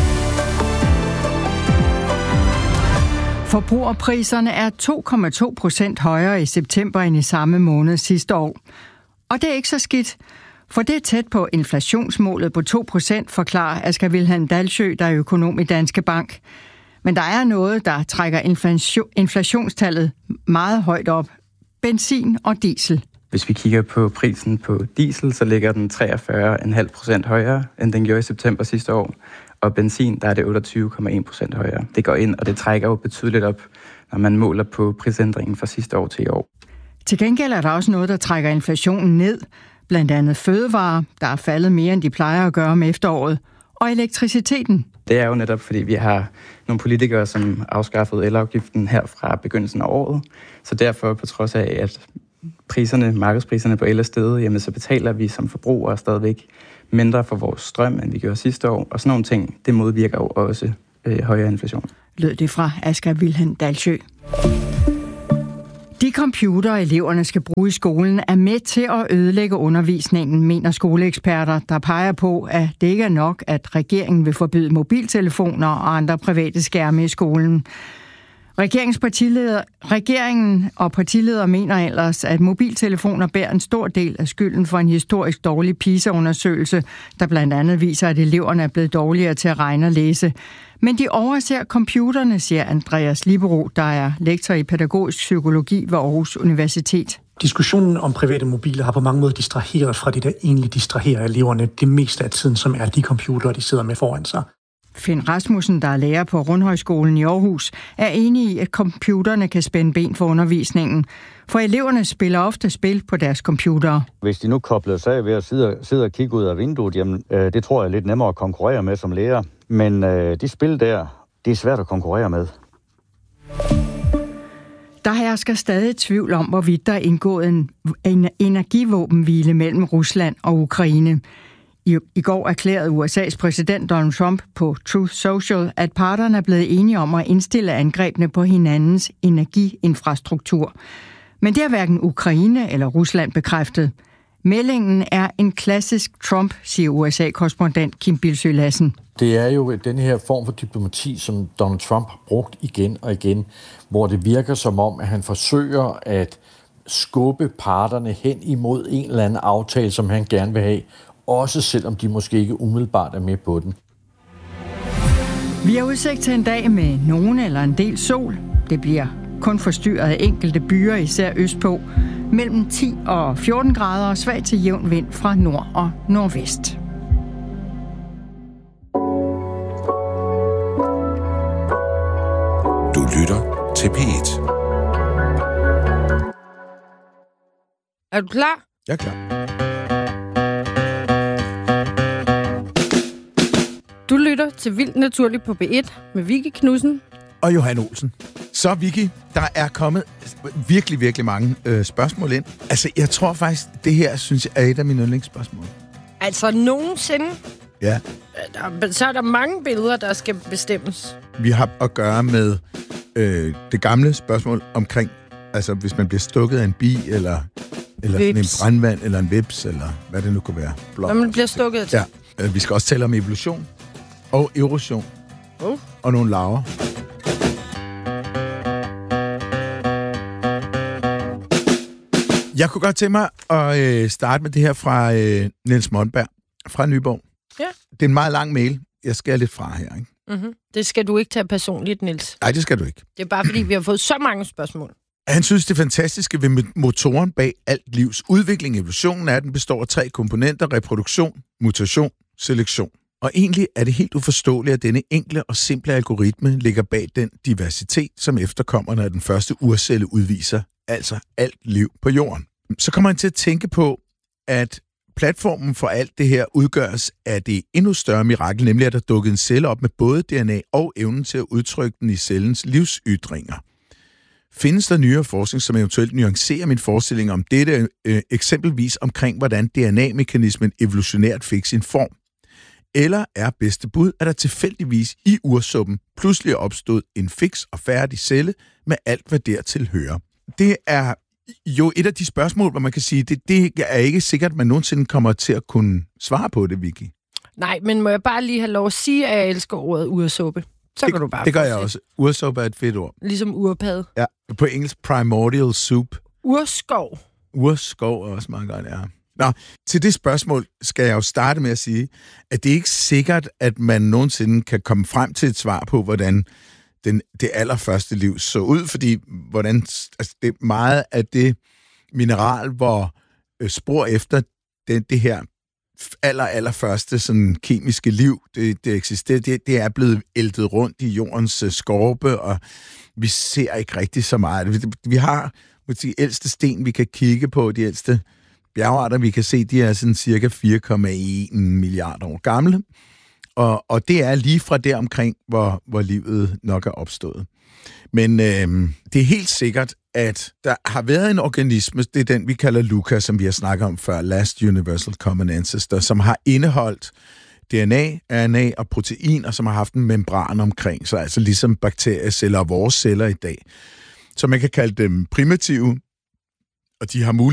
Forbrugerpriserne er to komma to procent højere i september end i samme måned sidste år. Og det er ikke så skidt, for det er tæt på inflationsmålet på to procent, forklarer Asger Wilhelm Dalsø, der er økonom i Danske Bank. Men der er noget, der trækker inflation, inflationstallet meget højt op. Benzin og diesel. Hvis vi kigger på prisen på diesel, så ligger den treogfyrre komma fem procent højere, end den gjorde i september sidste år. Og benzin, der er det otteogtyve komma en procent højere. Det går ind, og det trækker jo betydeligt op, når man måler på prisændringen fra sidste år til i år. Til gengæld er der også noget, der trækker inflationen ned. Blandt andet fødevarer, der er faldet mere, end de plejer at gøre om efteråret. Og elektriciteten. Det er jo netop, fordi vi har nogle politikere, som afskaffede elafgiften her fra begyndelsen af året. Så derfor, på trods af, at priserne, markedspriserne på el er steget, jamen så betaler vi som forbrugere stadigvæk mindre for vores strøm, end vi gjorde sidste år. Og sådan nogle ting, det modvirker jo også øh, højere inflation. Lød det fra Asger Wilhelm Dalsø. De computere, eleverne skal bruge i skolen, er med til at ødelægge undervisningen, mener skoleeksperter, der peger på, at det ikke er nok, at regeringen vil forbyde mobiltelefoner og andre private skærme i skolen. Regeringspartileder, regeringen og partiledere mener ellers, at mobiltelefoner bærer en stor del af skylden for en historisk dårlig PISA-undersøgelse, der blandt andet viser, at eleverne er blevet dårligere til at regne og læse. Men de overser computerne, siger Andreas Libero, der er lektor i pædagogisk psykologi ved Aarhus Universitet. Diskussionen om private mobiler har på mange måder distraheret fra det, der egentlig distraherer eleverne det meste af tiden, som er de computere, de sidder med foran sig. Finn Rasmussen, der er lærer på Rundhøjskolen i Aarhus, er enig i, at computerne kan spænde ben for undervisningen. For eleverne spiller ofte spil på deres computere. Hvis de nu kobler sig af ved at sidde, sidde og kigge ud af vinduet, jamen, øh, det tror jeg er lidt nemmere at konkurrere med som lærer. Men øh, de spil der, det er svært at konkurrere med. Der hersker stadig tvivl om, hvorvidt der er indgået en, en energivåbenhvile mellem Rusland og Ukraine. I, I går erklærede U S A's præsident Donald Trump på Truth Social, at parterne er blevet enige om at indstille angrebene på hinandens energiinfrastruktur. Men det har hverken Ukraine eller Rusland bekræftet. Meldingen er en klassisk Trump, siger U S A-korrespondent Kim Bildsøe Lassen. Det er jo den her form for diplomati, som Donald Trump har brugt igen og igen, hvor det virker som om, at han forsøger at skubbe parterne hen imod en eller anden aftale, som han gerne vil have, også selvom de måske ikke umiddelbart er med på den. Vi har udsigt til en dag med nogen eller en del sol. Det bliver kun forstyrret af enkelte byer, især østpå. Mellem ti og fjorten grader og svag til jævn vind fra nord og nordvest. Du lytter til P et. Er du klar? Jeg er klar. Du lytter til Vildt Naturligt på P et med Vicky Knudsen og Johan Olsen. Så Vicky, der er kommet virkelig, virkelig mange øh, spørgsmål ind. Altså, jeg tror faktisk, det her, synes jeg, er et af mine yndlingsspørgsmål. Altså nogensinde? Ja. Der, så er der mange billeder, der skal bestemmes. Vi har at gøre med øh, det gamle spørgsmål omkring, altså hvis man bliver stukket af en bi, eller, eller sådan en brandmand, eller en vips, eller hvad det nu kunne være. Blok. Når man bliver stukket til. Ja, øh, vi skal også tale om evolution og erosion uh. og nogle larver. Jeg kunne godt tænke mig at øh, starte med det her fra øh, Niels Monberg fra Nyborg. Ja. Det er en meget lang mail. Jeg skal lidt fra her, ikke? Mm-hmm. Det skal du ikke tage personligt, Niels. Nej, det skal du ikke. Det er bare fordi, vi har fået så mange spørgsmål. Han synes, det fantastiske ved motoren bag alt livs udvikling, evolutionen, er, at den består af tre komponenter: reproduktion, mutation, selektion. Og egentlig er det helt uforståeligt, at denne enkle og simple algoritme ligger bag den diversitet, som efterkommerne af den første urcelle udviser, altså alt liv på jorden. Så kommer han til at tænke på, at platformen for alt det her udgøres af det endnu større mirakel, nemlig at der dukkede en celle op med både D N A og evnen til at udtrykke den i cellens livsytringer. Findes der nyere forskning, som eventuelt nuancerer min forestilling om dette, øh, eksempelvis omkring, hvordan D N A-mekanismen evolutionært fik sin form? Eller er bedste bud, at der tilfældigvis i ursuppen pludselig opstod en fiks og færdig celle med alt, hvad dertil hører? Det er jo et af de spørgsmål, hvor man kan sige, det, det er ikke sikkert, at man nogensinde kommer til at kunne svare på det, Vicky. Nej, men må jeg bare lige have lov at sige, at jeg elsker ordet ursuppe? Så det, kan du bare Det gør jeg også. Ursuppe er et fedt ord. Ligesom urpad. Ja, på engelsk primordial soup. Urskov. Urskov er også meget godt, ja. Nå, til det spørgsmål skal jeg jo starte med at sige, at det er ikke sikkert, at man nogensinde kan komme frem til et svar på, hvordan den, det allerførste liv så ud, fordi hvordan, altså det er meget af det mineral, hvor øh, spor efter det, det her aller, allerførste sådan, kemiske liv, det, det eksisterer, det, det er blevet æltet rundt i jordens øh, skorpe, og vi ser ikke rigtig så meget. Vi, vi har de ældste sten, vi kan kigge på, de ældste bjergarter, vi kan se, de er sådan cirka fire komma en milliarder år gamle. Og, og det er lige fra der omkring, hvor, hvor livet nok er opstået. Men øh, det er helt sikkert, at der har været en organisme, det er den, vi kalder LUCA, som vi har snakket om før, Last Universal Common Ancestor, som har indeholdt D N A, R N A og protein, og som har haft en membran omkring sig, altså ligesom bakterieceller og vores celler i dag. Så man kan kalde dem primitive, og de har mulighed